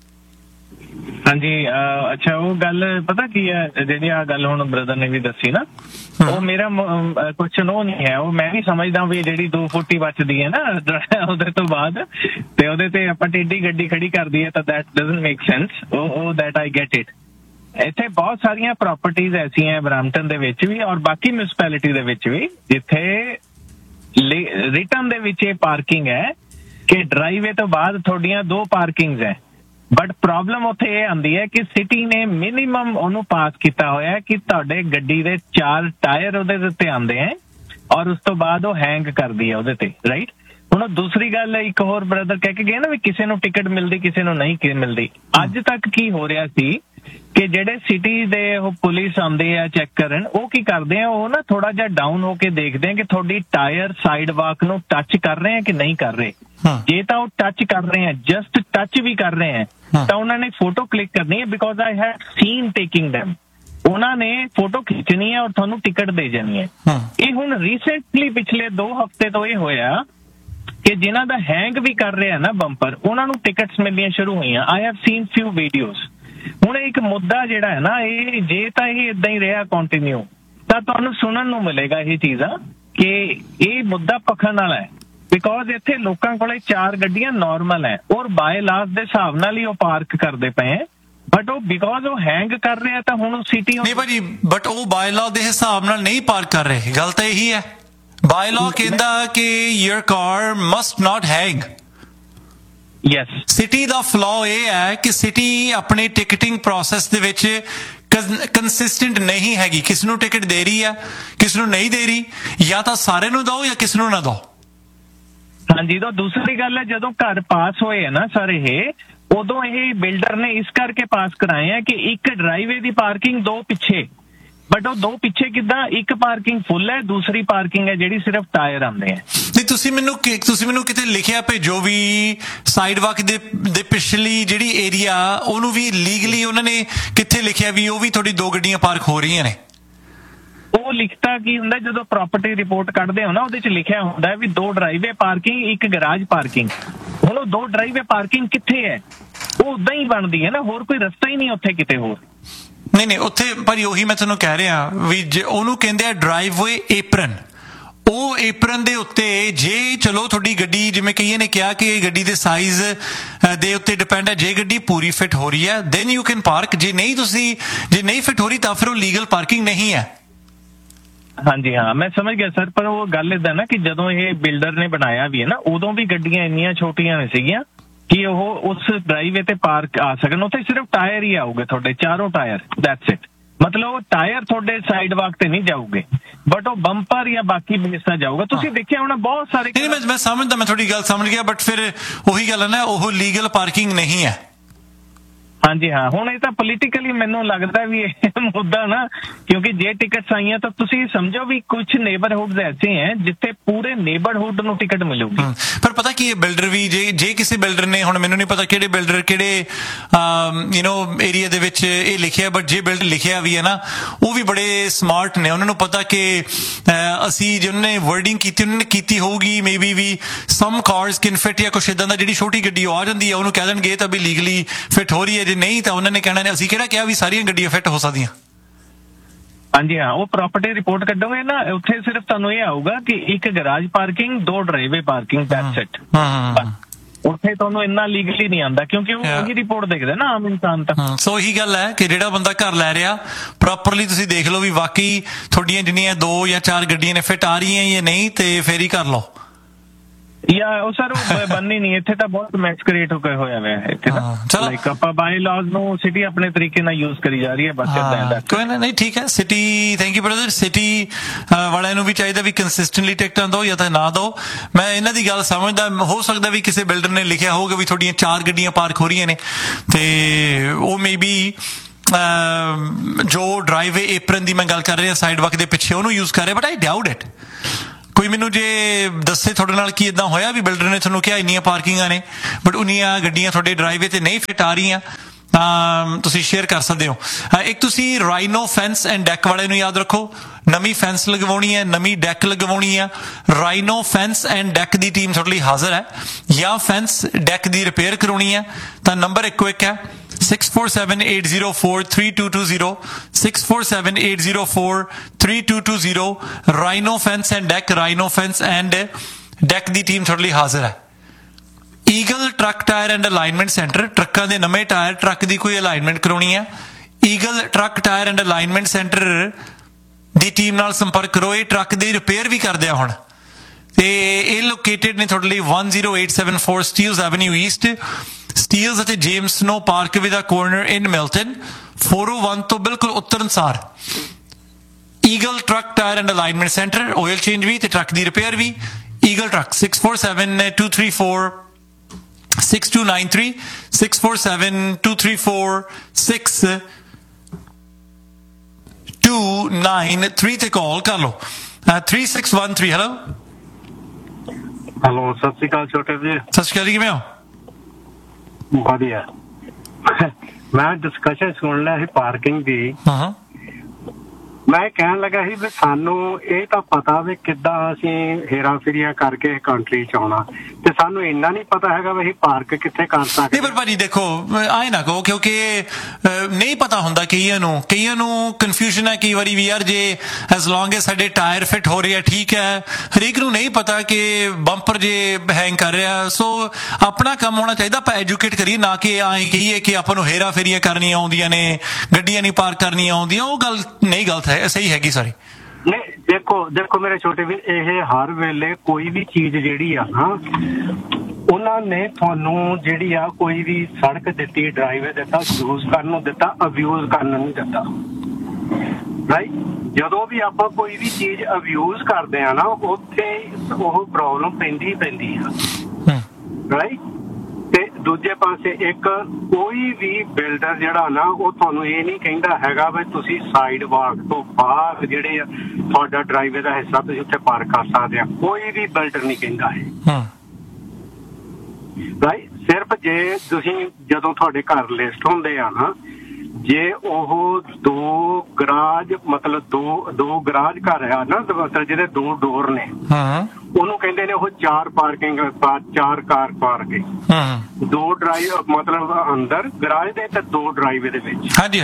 ਹਾਂਜੀ ਅੱਛਾ, ਉਹ ਗੱਲ ਪਤਾ ਕੀ ਹੈ, ਜਿਹੜੀ ਆ ਗੱਲ ਹੁਣ ਬ੍ਰਦਰ ਨੇ ਵੀ ਦੱਸੀ ਨਾ, ਉਹ ਮੇਰਾ ਕੁਐਸਚਨ ਉਹ ਨਹੀਂ ਹੈ, ਉਹ ਮੈਂ ਵੀ ਸਮਝਦਾ ਵੀ ਜਿਹੜੀ 2 ਫੁੱਟ ਹੀ ਬਚਦੀ ਹੈ ਨਾ ਉਹਦੇ ਤੋਂ ਬਾਅਦ, ਤੇ ਉਹਦੇ ਤੇ ਆਪਾਂ ਟੇਢੀ ਗੱਡੀ ਖੜੀ ਕਰਦੀ ਹੈ ਤਾਂ ਦੈਟ ਡਜ਼ਨਟ ਮੇਕ ਸੈਂਸ। ਉਹ ਦੈਟ ਆਈ ਗੈਟ ਇਟ। ਇੱਥੇ ਬਹੁਤ ਸਾਰੀਆਂ ਪ੍ਰਾਪਰਟੀਜ਼ ਐਸੀਆਂ ਬਰੈਂਪਟਨ ਦੇ ਵਿੱਚ ਵੀ ਔਰ ਬਾਕੀ ਮਿਊਨਿਸਪੈਲਿਟੀ ਦੇ ਵਿੱਚ ਵੀ ਜਿੱਥੇ ਰਿਟਰਨ ਦੇ ਵਿੱਚ ਇਹ ਪਾਰਕਿੰਗ ਹੈ ਕਿ ਡਰਾਈਵੇ ਤੋਂ ਬਾਅਦ ਤੁਹਾਡੀਆਂ 2 ਪਾਰਕਿੰਗਸ ਹੈ, ਬਟ ਪ੍ਰੋਬਲਮ ਉੱਥੇ ਇਹ ਆਉਂਦੀ ਹੈ ਕਿ ਸਿਟੀ ਨੇ ਮਿਨੀਮਮ ਉਹਨੂੰ ਪਾਸ ਕੀਤਾ ਹੋਇਆ ਕਿ ਤੁਹਾਡੇ ਗੱਡੀ ਦੇ 4 ਟਾਇਰ ਉਹਦੇ ਉੱਤੇ ਆਉਂਦੇ ਹੈ ਔਰ ਉਸ ਤੋਂ ਬਾਅਦ ਉਹ ਹੈਂਗ ਕਰਦੀ ਹੈ ਉਹਦੇ ਤੇ, ਰਾਈਟ। ਹੁਣ ਦੂਸਰੀ ਗੱਲ ਇੱਕ ਹੋਰ ਬ੍ਰਦਰ ਕਹਿ ਕੇ ਗਏ ਨਾ ਵੀ ਕਿਸੇ ਨੂੰ ਟਿਕਟ ਮਿਲਦੀ, ਕਿਸੇ ਨੂੰ ਨਹੀਂ ਮਿਲਦੀ। ਅੱਜ ਤੱਕ ਕੀ ਹੋ ਰਿਹਾ ਸੀ ਕਿ ਜਿਹੜੇ ਸਿਟੀ ਦੇ ਉਹ ਪੁਲਿਸ ਆਉਂਦੇ ਆ ਚੈੱਕ ਕਰਨ, ਉਹ ਕੀ ਕਰਦੇ ਆ, ਉਹ ਨਾ ਥੋੜਾ ਜਿਹਾ ਡਾਊਨ ਹੋ ਕੇ ਦੇਖਦੇ ਆ ਕਿ ਤੁਹਾਡੀ ਟਾਇਰ ਸਾਈਡ ਵਾਕ ਨੂੰ ਟੱਚ ਕਰ ਰਹੇ ਆ ਕਿ ਨਹੀਂ ਕਰ ਰਹੇ। ਜੇ ਤਾਂ ਉਹ ਟੱਚ ਕਰ ਰਹੇ ਆ, ਜਸਟ ਟੱਚ ਵੀ ਕਰ ਰਹੇ ਆ, ਤਾਂ ਉਹਨਾਂ ਨੇ ਫੋਟੋ ਕਲਿੱਕ ਕਰਨੀ ਹੈ, because I had scene taking them. ਉਹਨਾਂ ਨੇ ਫੋਟੋ ਖਿੱਚਣੀ ਹੈ ਔਰ ਤੁਹਾਨੂੰ ਟਿਕਟ ਦੇ ਜਾਣੀ ਹੈ। ਇਹ ਹੁਣ ਰੀਸੈਂਟਲੀ ਪਿਛਲੇ 2 ਹਫ਼ਤੇ ਤੋਂ ਇਹ ਹੋਇਆ ਕਿ ਜਿਨ੍ਹਾਂ ਦਾ ਹੈਂਗ ਵੀ ਕਰ ਰਿਹਾ ਨਾ ਬੰਪਰ, ਉਹਨਾਂ ਨੂੰ ਟਿਕਟਸ ਮਿਲਣੀਆਂ ਸ਼ੁਰੂ ਹੋਈਆਂ। I have seen ਫਿਊ videos. ਹੁਣ ਇੱਕ ਮੁੱਦਾ ਜਿਹੜਾ ਹੈ ਨਾ, ਇਹ ਜੇ ਤਾਂ ਇਹ ਇਦਾਂ ਹੀ ਰਿਹਾ ਕੰਟੀਨਿਊ, ਤਾਂ ਤੁਹਾਨੂੰ ਸੁਣਨ ਨੂੰ ਮਿਲੇਗਾ ਇਹ ਚੀਜ਼ਾਂ ਕਿ ਇਹ ਮੁੱਦਾ ਪਖਣ ਵਾਲਾ ਹੈ, ਬਿਕੋਜ਼ ਇੱਥੇ ਲੋਕਾਂ ਕੋਲੇ 4 ਗੱਡੀਆਂ ਨਾਰਮਲ ਹੈ ਔਰ ਬਾਏ ਲਾਸ ਦੇ ਹਿਸਾਬ ਨਾਲ ਹੀ ਉਹ ਪਾਰਕ ਕਰਦੇ ਪਏ ਹੈ, ਬਟ ਉਹ ਬਿਕੋਜ਼ ਉਹ ਹੈਂਗ ਕਰ ਰਿਹਾ ਤਾਂ ਹੁਣ ਸਿਟੀ
ਨਹੀਂ ਭਾਜੀ, ਬਟ ਉਹ ਬਾਏ ਲਾਅ ਦੇ ਹਿਸਾਬ ਨਾਲ ਨਹੀਂ ਪਾਰਕ ਕਰ ਰਹੇ। ਗੱਲ ਤਾਂ ਇਹੀ ਹੈ, ਬਾਏ ਲਾਅ ਕਹਿੰਦਾ ਕਿ ਯਰ ਕਾਰ ਮਸਟ ਨਾਟ ਹੈਂਗ।
ਯੈਸ,
ਸਿਟੀ ਦਾ ਫਲੋ ਇਹ ਹੈ ਕਿ ਸਿਟੀ ਆਪਣੇ ਟਿਕਟਿੰਗ ਪ੍ਰੋਸੈਸ ਦੇ ਵਿੱਚ ਕੰਸਿਸਟੈਂਟ ਨਹੀਂ ਹੈਗੀ। ਕਿਸ ਨੂੰ ਟਿਕਟ ਦੇ ਰਹੀ ਹੈ, ਕਿਸ ਨੂੰ ਨਹੀਂ ਦੇ ਰਹੀ, ਜਾਂ ਤਾਂ ਸਾਰੇ ਨੂੰ ਦਿਓ ਜਾਂ ਕਿਸ ਨੂੰ ਨਾ ਦਿਓ।
ਹਾਂਜੀ, ਤਾਂ ਦੂਸਰੀ ਗੱਲ ਹੈ, ਜਦੋਂ ਘਰ ਪਾਸ ਹੋਏ ਹੈ ਨਾ ਸਾਰੇ ਇਹ, ਉਦੋਂ ਇਹ ਬਿਲਡਰ ਨੇ ਇਸ ਕਰਕੇ ਪਾਸ ਕਰਾਏ ਆ ਕਿ ਇੱਕ ਡਰਾਈਵੇ ਦੀ ਪਾਰਕਿੰਗ 2 ਪਿੱਛੇ, ਬਟ ਉਹ 2 ਪਿੱਛੇ ਕਿੱਦਾਂ, ਇੱਕ ਪਾਰਕਿੰਗ ਫੁੱਲ ਹੈ, ਦੂਸਰੀ ਪਾਰਕਿੰਗ ਹੈ ਜਿਹੜੀ ਸਿਰਫ ਟਾਇਰ ਆਉਂਦੇ ਆ।
ਨਹੀਂ, ਤੁਸੀਂ ਮੈਨੂੰ ਕਿਤੇ ਲਿਖਿਆ ਭੇਜੋ ਵੀ ਸਾਈਡ ਵਾਕ ਦੇ ਪਿਛਲੀ ਜਿਹੜੀ ਏਰੀਆ, ਉਹਨੂੰ ਵੀ ਲੀਗਲੀ ਉਹਨਾਂ ਨੇ ਕਿੱਥੇ ਲਿਖਿਆ ਵੀ ਉਹ ਵੀ ਤੁਹਾਡੀ 2 ਗੱਡੀਆਂ ਪਾਰਕ ਹੋ ਰਹੀਆਂ ਨੇ।
ਉਹ ਲਿਖਤਾ ਕੀ ਹੁੰਦਾ, ਜਦੋਂ ਪ੍ਰਾਪਰਟੀ ਰਿਪੋਰਟ ਕੱਢਦੇ ਹੋ ਨਾ, ਉਹਦੇ ਚ ਲਿਖਿਆ ਹੁੰਦਾ ਵੀ 2 ਡਰਾਈਵੇ ਪਾਰਕਿੰਗ, 1 ਗਰਾਜ ਪਾਰਕਿੰਗ। ਹੁਣ ਉਹ 2 ਡਰਾਈਵੇ ਪਾਰਕਿੰਗ ਕਿੱਥੇ ਹੈ, ਉਹ ਉਦਾਂ ਹੀ ਬਣਦੀ ਹੈ ਨਾ, ਹੋਰ ਕੋਈ ਰਸਤਾ ਹੀ ਨਹੀਂ ਉੱਥੇ ਕਿਤੇ ਹੋਰ।
ਨਹੀਂ ਉੱਥੇ ਭਾਜੀ ਉਹੀ ਮੈਂ ਤੁਹਾਨੂੰ ਕਹਿ ਰਿਹਾ ਵੀ ਉਹਨੂੰ ਕਹਿੰਦੇ ਆ ਡਰਾਈਵਵੇ ਏਪਰਨ। ਉਹ ਏਪਰਨ ਦੇ ਉੱਤੇ ਜੇ ਚਲੋ ਤੁਹਾਡੀ ਗੱਡੀ, ਜਿਵੇਂ ਕਈਆਂ ਨੇ ਕਿਹਾ ਕਿ ਗੱਡੀ ਦੇ ਸਾਈਜ਼ ਦੇ ਉੱਤੇ ਡਿਪੈਂਡ ਹੈ, ਜੇ ਗੱਡੀ ਪੂਰੀ ਫਿੱਟ ਹੋ ਰਹੀ ਹੈ ਦੈਨ ਯੂ ਕੈਨ ਪਾਰਕ, ਜੇ ਨਹੀਂ ਫਿੱਟ ਹੋ ਰਹੀ ਤਾਂ ਫਿਰ ਉਹ ਲੀਗਲ ਪਾਰਕਿੰਗ ਨਹੀਂ ਹੈ।
ਹਾਂਜੀ ਹਾਂ, ਮੈਂ ਸਮਝ ਗਿਆ ਸਰ, ਪਰ ਉਹ ਗੱਲ ਏਦਾਂ ਨਾ ਕਿ ਜਦੋਂ ਇਹ ਬਿਲਡਰ ਨੇ ਬਣਾਇਆ ਵੀ ਹੈ ਨਾ, ਉਦੋਂ ਵੀ ਗੱਡੀਆਂ ਇੰਨੀਆਂ ਛੋਟੀਆਂ ਨਹੀਂ ਸੀਗੀਆਂ ਕਿ ਉਹ ਉਸ ਡਰਾਈਵੇ ਤੇ ਪਾਰਕ ਆ ਸਕਣ। ਉੱਥੇ ਸਿਰਫ ਟਾਇਰ ਹੀ ਆਉਗੇ, ਤੁਹਾਡੇ 4 ਟਾਇਰ, ਦੈਟਸ ਇਟ। ਮਤਲਬ ਉਹ ਟਾਇਰ ਤੁਹਾਡੇ ਸਾਈਡ ਵਾਕ ਤੇ ਨਹੀਂ ਜਾਊਗੇ, ਬਟ ਉਹ ਬੰਪਰ ਜਾਂ ਬਾਕੀ ਹਿੱਸਾ ਜਾਊਗਾ। ਤੁਸੀਂ ਦੇਖਿਆ ਹੋਣਾ ਬਹੁਤ ਸਾਰੇ।
ਨਹੀਂ, ਮੈਂ ਸਮਝਦਾ, ਮੈਂ ਤੁਹਾਡੀ ਗੱਲ ਸਮਝ ਗਿਆ, ਬਟ ਫਿਰ ਉਹੀ ਗੱਲ ਹੈ ਨਾ, ਉਹ ਲੀਗਲ ਪਾਰਕਿੰਗ ਨਹੀਂ ਹੈ।
ਹਾਂਜੀ ਹਾਂ, ਹੁਣ ਇਹ ਤਾਂ ਪੋਲੀਟੀਕਲੀ ਮੈਨੂੰ ਲੱਗਦਾ ਵੀ ਇਹ ਮੁੱਦਾ ਨਾ, ਕਿਉਂਕਿ ਜੇ ਟਿਕਟਸ ਆਈਆਂ ਤਾਂ ਤੁਸੀਂ ਸਮਝੋ ਵੀ ਕੁਝ ਨੇਬਰਹੁੱਡ ਐਸੇ ਹੈ ਜਿੱਥੇ ਪੂਰੇ ਨੇਬਰਹੁੱਡ ਨੂੰ ਟਿਕਟ ਮਿਲੂਗੀ।
ਪਰ ਪਤਾ ਕੀ ਹੈ, ਬਿਲਡਰ ਵੀ ਜੇ ਕਿਸੇ ਬਿਲਡਰ ਨੇ, ਹੁਣ ਮੈਨੂੰ ਨਹੀਂ ਪਤਾ ਕਿਹੜੇ ਬਿਲਡਰ ਕਿਹੜੇ ਏਰੀਆ ਦੇ ਵਿੱਚ ਇਹ ਲਿਖਿਆ, ਬਟ ਜੇ ਬਿਲਡਰ ਲਿਖਿਆ ਵੀ ਹੈ ਨਾ, ਉਹ ਵੀ ਬੜੇ ਸਮਾਰਟ ਨੇ। ਉਹਨਾਂ ਨੂੰ ਪਤਾ ਕਿ ਅਸੀਂ ਜੇ ਉਹਨਾਂ ਨੇ ਵਰਡਿੰਗ ਕੀਤੀ, ਉਹਨਾਂ ਨੇ ਕੀਤੀ ਹੋਊਗੀ maybe we sum cars can fit ਜਾਂ ਕੁਛ ਇਦਾਂ ਦਾ। ਜਿਹੜੀ ਛੋਟੀ ਗੱਡੀ ਉਹ ਆ ਜਾਂਦੀ ਹੈ, ਉਹਨੂੰ ਕਹਿ ਦੇਣਗੇ ਤਾਂ ਵੀ ਲੀਗਲੀ ਫਿਟ ਹੋ ਰਹੀ ਹੈ, ਜੇ ਨਹੀਂ ਤਾਂ ਉਹਨਾਂ ਨੇ ਕਹਿਣਾ ਨੇ ਅਸੀਂ ਕਿਹੜਾ ਕਿਹਾ ਵੀ ਸਾਰੀਆਂ ਗੱਡੀਆਂ ਫਿੱਟ ਹੋ ਸਕਦੀਆਂ।
ਹਾਂਜੀ ਹਾਂ, ਉਹ ਪ੍ਰਾਪਰਟੀ ਰਿਪੋਰਟ ਕੱਢੋਗੇ ਨਾ, ਉੱਥੇ ਸਿਰਫ ਤੁਹਾਨੂੰ ਇਹ ਆਊਗਾ ਕਿ 1 garage parking, 2 driveway parking, that's it. ਉੱਥੇ ਤੁਹਾਨੂੰ ਇੰਨਾ ਲੀਗਲੀ ਨਹੀਂ ਆਉਂਦਾ, ਕਿਉਂਕਿ ਉਹ ਉਹੀ ਰਿਪੋਰਟ ਦੇਖਦਾ ਨਾ ਆਮ ਇਨਸਾਨ ਤਾਂ।
ਸੋ ਇਹੀ ਗੱਲ ਹੈ ਕਿ ਜਿਹੜਾ ਬੰਦਾ ਘਰ ਲੈ ਰਿਹਾ, ਪ੍ਰੋਪਰਲੀ ਤੁਸੀਂ ਦੇਖ ਲਓ ਵੀ ਵਾਕਈ ਤੁਹਾਡੀਆਂ ਜਿੰਨੀਆਂ 2 ਜਾਂ 4 ਗੱਡੀਆਂ ਨੇ ਫਿੱਟ ਆ ਰਹੀਆਂ ਜਾਂ ਨਹੀਂ, ਤੇ ਫੇਰ ਹੀ ਕਰ ਲਓ।
ਜਾਂ ਉਹ ਸਰ ਉਹ ਬੰਨੀ ਨਹੀਂ, ਇੱਥੇ ਤਾਂ ਬਹੁਤ ਮੈਕਸ ਕ੍ਰੀਏਟ ਹੋਇਆ ਹੋਇਆ ਹੈ ਇੱਥੇ ਤਾਂ। ਲਾਈਕ ਆਪਾਂ ਬਾਈ ਲਾਜ਼ ਨੂੰ ਸਿਟੀ ਆਪਣੇ ਤਰੀਕੇ ਨਾਲ ਯੂਜ਼ ਕਰੀ ਜਾ ਰਹੀ ਹੈ, ਬਸ ਇਦਾਂ।
ਕੋਈ ਨਹੀਂ, ਠੀਕ ਹੈ। City, thank you brother. City ਵਾਲਿਆਂ ਨੂੰ ਵੀ ਚਾਹੀਦਾ ਵੀ ਕੰਸਿਸਟੈਂਟਲੀ ਟਿਕਟਾਂ ਦਿਓ ਜਾਂ ਤਾਂ ਨਾ ਦਿਓ। ਮੈਂ ਇਹਨਾਂ ਦੀ ਗੱਲ ਸਮਝਦਾ, ਹੋ ਸਕਦਾ ਵੀ ਕਿਸੇ ਬਿਲਡਰ ਨੇ ਲਿਖਿਆ ਹੋਊਗਾ ਵੀ ਤੁਹਾਡੀਆਂ 4 ਗੱਡੀਆਂ ਪਾਰਕ ਹੋ ਰਹੀਆਂ ਨੇ, ਤੇ ਉਹ ਮੇਬੀ ਜੋ ਡਰਾਈਵੇ ਏਪਰਨ ਦੀ ਮੈਂ ਗੱਲ ਕਰ ਰਿਹਾ ਸਾਈਡ ਵਾਕ ਦੇ ਪਿੱਛੇ, ਉਹਨੂੰ ਯੂਜ਼ ਕਰ ਰਿਹਾ, ਬਟ ਆਈ ਡਾਊਟ ਇਟ। ਕੋਈ ਮੈਨੂੰ ਜੇ ਦੱਸੇ ਤੁਹਾਡੇ ਨਾਲ ਕੀ ਇਦਾਂ ਹੋਇਆ ਵੀ ਬਿਲਡਰ ਨੇ ਤੁਹਾਨੂੰ ਕਿਹਾ ਇੰਨੀਆਂ ਪਾਰਕਿੰਗਾਂ ਨੇ ਬਟ ਉਨੀਆਂ ਗੱਡੀਆਂ ਤੁਹਾਡੇ ਡਰਾਈਵੇ ਤੇ ਨਹੀਂ ਫਿੱਟ ਆ ਰਹੀਆਂ ਤਾਂ ਤੁਸੀਂ ਸ਼ੇਅਰ ਕਰ ਸਕਦੇ ਹੋ। ਇੱਕ ਤੁਸੀਂ ਰਾਈਨੋ ਫੈਂਸ ਐਂਡ ਡੈਕ ਵਾਲੇ ਨੂੰ ਯਾਦ ਰੱਖੋ, ਨਵੀਂ ਫੈਂਸ ਲਗਵਾਉਣੀ ਹੈ, ਨਵੀਂ ਡੈਕ ਲਗਵਾਉਣੀ ਹੈ, rhino fence and deck the team ਤੁਹਾਡੇ ਲਈ ਹਾਜ਼ਰ ਹੈ। ਜਾਂ ਫੈਂਸ ਡੈਕ ਦੀ ਰਿਪੇਅਰ ਕਰਾਉਣੀ ਹੈ ਤਾਂ ਨੰਬਰ ਇੱਕੋ ਇੱਕ ਹੈ 6478043220 6478043220 rhino fence and deck, rhino fence and deck the team ਤੁਹਾਡੇ ਲਈ ਹਾਜ਼ਰ ਹੈ। Eagle truck tyre and alignment centre, ਟਰੱਕਾਂ ਦੇ ਨਵੇਂ ਟਾਇਰ, ਟਰੱਕ ਦੀ ਕੋਈ ਅਲਾਈਨਮੈਂਟ ਕਰਾਉਣੀ ਹੈ, eagle truck tyre and alignment centre the team ਨਾਲ ਸੰਪਰਕ ਕਰੋ। ਇਹ ਟਰੱਕ ਦੀ ਰਿਪੇਅਰ ਵੀ ਕਰਦੇ ਆ ਹੁਣ ਤੇ ਇਹ ਲੋਕੇਟਡ ਨੇ ਤੁਹਾਡੇ ਲਈ 10874 ਸਟੀਲਸ ਐਵਨਿਊ ਈਸਟ, ਸਟੀਲਸ ਅਤੇ James snow park with a corner in Milton, 401 ਤੋਂ ਬਿਲਕੁਲ ਉੱਤਰ ਅਨਸਾਰ। Eagle truck tyre and alignment centre, oil change ਵੀ ਤੇ ਟਰੱਕ ਦੀ ਰਿਪੇਅਰ ਵੀ। ਈਗਲ ਟਰੱਕ 6472346293 6472346293 ਤੇ ਕਾਲ ਕਰ ਲਓ। 3613 ਹੈਲੋ
ਹੈਲੋ, ਸਤਿ ਸ਼੍ਰੀ ਅਕਾਲ ਛੋਟੇ ਜੀ।
ਸਤਿ ਸ਼੍ਰੀ ਅਕਾਲ, ਕਿਵੇਂ ਹੋ?
ਵਧੀਆ। ਮੈਂ ਡਿਸਕਸ਼ਨ ਸੁਣ ਲਿਆ ਸੀ ਪਾਰਕਿੰਗ ਦੀ। ਮੈਂ ਕਹਿਣ ਲੱਗਾ ਸੀ ਵੀ ਸਾਨੂੰ ਇਹ ਤਾਂ ਪਤਾ ਵੀ ਕਿੱਦਾਂ ਅਸੀਂ ਹੇਰਾ ਫੇਰੀਆਂ ਕਰਕੇ ਕੰਟਰੀ ਚ ਆਉਣਾ, ਤੇ ਸਾਨੂੰ ਇੰਨਾ ਨਹੀਂ ਪਤਾ ਹੈਗਾ ਵੀ ਅਸੀਂ ਪਾਰਕ ਕਿੱਥੇ ਕਰ ਸਕਦੇ।
ਪਰ ਭਾਜੀ ਦੇਖੋ ਆਏ ਨਾ ਕਹੋ, ਕਿਉਂਕਿ ਨਹੀਂ ਪਤਾ ਹੁੰਦਾ ਕਈਆਂ ਨੂੰ ਕਨਫਿਊਜ਼ਨ ਹੈ ਕਈ ਵਾਰੀ ਵੀ ਯਾਰ ਜੇ ਐਜ਼ ਲੌਂਗ ਐ ਸਾਡੇ ਟਾਇਰ ਫਿੱਟ ਹੋ ਰਹੇ ਆ ਠੀਕ ਹੈ, ਹਰੇਕ ਨੂੰ ਨਹੀਂ ਪਤਾ ਕਿ ਬੰਪਰ ਜੇ ਹੈਂਗ ਕਰ ਰਿਹਾ। ਸੋ ਆਪਣਾ ਕੰਮ ਹੋਣਾ ਚਾਹੀਦਾ, ਆਪਾਂ ਐਜੂਕੇਟ ਕਰੀਏ, ਨਾ ਕਿ ਆਏ ਕਹੀਏ ਕਿ ਆਪਾਂ ਨੂੰ ਹੇਰਾ ਫੇਰੀਆਂ ਕਰਨੀਆਂ ਆਉਂਦੀਆਂ ਨੇ, ਗੱਡੀਆਂ ਨਹੀਂ ਪਾਰਕ ਕਰਨੀਆਂ ਆਉਂਦੀਆਂ। ਉਹ ਗੱਲ ਨਹੀਂ, ਗਲਤ ਹੈ, ਸਹੀ ਹੈਗੀ ਸਾਰੀ।
ਨਹੀਂ ਦੇਖੋ ਮੇਰੇ ਛੋਟੇ ਵੀ, ਇਹ ਹਰ ਵੇਲੇ ਕੋਈ ਵੀ ਚੀਜ਼ ਜਿਹੜੀ ਆ ਨਾ, ਉਹਨਾਂ ਨੇ ਤੁਹਾਨੂੰ ਜਿਹੜੀ ਆ ਕੋਈ ਵੀ ਸੜਕ ਦਿੱਤੀ, ਡਰਾਈਵੇ ਦਿੱਤਾ, ਯੂਜ਼ ਕਰਨ ਨੂੰ ਦਿੱਤਾ, ਅਬਿਊਜ਼ ਕਰਨ ਨੂੰ ਨਹੀਂ ਦਿੱਤਾ। ਰਾਈਟ, ਜਦੋਂ ਵੀ ਆਪਾਂ ਕੋਈ ਵੀ ਚੀਜ਼ ਅਬਿਊਜ਼ ਕਰਦੇ ਆ ਨਾ, ਉੱਥੇ ਉਹ ਪ੍ਰੋਬਲਮ ਪੈਂਦੀ ਆ। ਰਾਈਟ, ਤੇ ਦੂਜੇ ਪਾਸੇ ਇੱਕ ਕੋਈ ਵੀ ਬਿਲਡਰ ਜਿਹੜਾ ਨਾ, ਉਹ ਤੁਹਾਨੂੰ ਇਹ ਨਹੀਂ ਕਹਿੰਦਾ ਹੈਗਾ ਵੀ ਤੁਸੀਂ ਸਾਈਡ ਵਾਕ ਤੋਂ ਬਾਹਰ ਜਿਹੜੇ ਆ ਤੁਹਾਡਾ ਡਰਾਈਵੇ ਦਾ ਹਿੱਸਾ ਤੁਸੀਂ ਉੱਥੇ ਪਾਰਕ ਕਰ ਸਕਦੇ ਆ। ਕੋਈ ਵੀ ਬਿਲਡਰ ਨਹੀਂ ਕਹਿੰਦਾ ਹੈ। ਰਾਈਟ, ਸਿਰਫ ਜੇ ਤੁਸੀਂ ਜਦੋਂ ਤੁਹਾਡੇ ਘਰ ਲਿਸਟ ਹੁੰਦੇ ਆ ਨਾ, ਜੇ ਉਹ ਦੋ ਗਰਾਜ ਘਰ ਆ ਨਾ, ਮਤਲਬ ਜਿਹਦੇ 2 ਡੋਰ ਨੇ, ਉਹਨੂੰ ਕਹਿੰਦੇ ਨੇ ਉਹ 4 ਕਾਰ ਪਾਰਕਿੰਗ। 2 ਡਰਾਈਵ ਮਤਲਬ ਅੰਦਰ ਗਰਾਜ ਦੇ ਤੇ 2 ਡਰਾਈਵੇ ਦੇ ਵਿੱਚ।
ਹਾਂਜੀ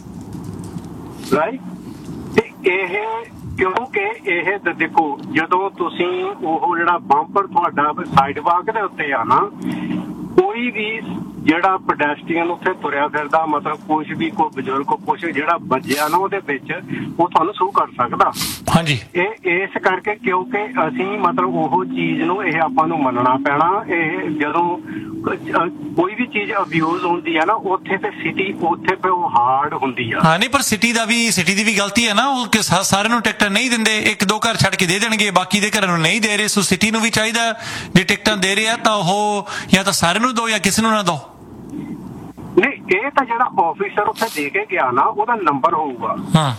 ਰਾਈਟ, ਤੇ ਇਹ ਕਿਉਂਕਿ ਇਹ ਦੇਖੋ, ਜਦੋਂ ਤੁਸੀਂ ਉਹ ਜਿਹੜਾ ਬੰਪਰ ਤੁਹਾਡਾ ਸਾਈਡ ਵਾਕ ਦੇ ਉੱਤੇ ਆ ਨਾ, ਕੋਈ ਵੀ ਜਿਹੜਾ ਪੈਡੈਸਟਰੀਅਨ ਉੱਥੇ ਤੁਰਿਆ ਫਿਰਦਾ, ਮਤਲਬ ਕੁਛ ਵੀ ਕੋਈ ਬਜ਼ੁਰਗ ਕੁਛ ਜਿਹੜਾ ਵੱਜਿਆ ਨਾ ਉਹਦੇ ਵਿੱਚ, ਉਹ ਤੁਹਾਨੂੰ ਸੂ ਕਰ ਸਕਦਾ।
ਹਾਂਜੀ,
ਇਹ ਇਸ ਕਰਕੇ ਕਿਉਂਕਿ ਅਸੀਂ ਮਤਲਬ ਉਹ ਚੀਜ਼ ਨੂੰ ਇਹ ਆਪਾਂ ਨੂੰ ਮੰਨਣਾ ਪੈਣਾ। ਇਹ ਜਦੋਂ ਕੋਈ ਵੀ ਚੀਜ਼ ਅਬਿਊਜ਼ ਹੁੰਦੀ ਹੈ ਨਾ, ਉੱਥੇ ਤੇ ਉੱਥੇ ਤੇ ਉਹ ਹਾਰਡ ਹੁੰਦੀ ਆ।
ਹਾਂ, ਨਹੀਂ ਪਰ ਸਿਟੀ ਦੀ ਵੀ ਗਲਤੀ ਹੈ ਨਾ, ਉਹ ਸਾਰਿਆਂ ਨੂੰ ਟਿਕਟਾਂ ਨਹੀਂ ਦਿੰਦੇ, 1-2 ਘਰ ਛੱਡ ਕੇ ਦੇ ਦੇਣਗੇ, ਬਾਕੀ ਦੇ ਘਰਾਂ ਨੂੰ ਨਹੀਂ ਦੇ ਰਹੇ। ਸੋ ਸਿਟੀ ਨੂੰ ਵੀ ਚਾਹੀਦਾ ਜੇ ਟਿਕਟਾਂ ਦੇ ਰਹੇ ਆ ਤਾਂ ਉਹ ਜਾਂ ਤਾਂ ਸਾਰਿਆਂ ਨੂੰ ਦਿਓ ਜਾਂ ਕਿਸੇ ਨੂੰ ਨਾ ਦਿਓ।
ਨਹੀਂ, ਇਹ ਤਾਂ ਜਿਹੜਾ ਆਫਿਸਰ ਉੱਥੇ ਦੇ ਕੇ ਗਿਆ ਨਾ, ਉਹਦਾ ਨੰਬਰ ਹੋਊਗਾ।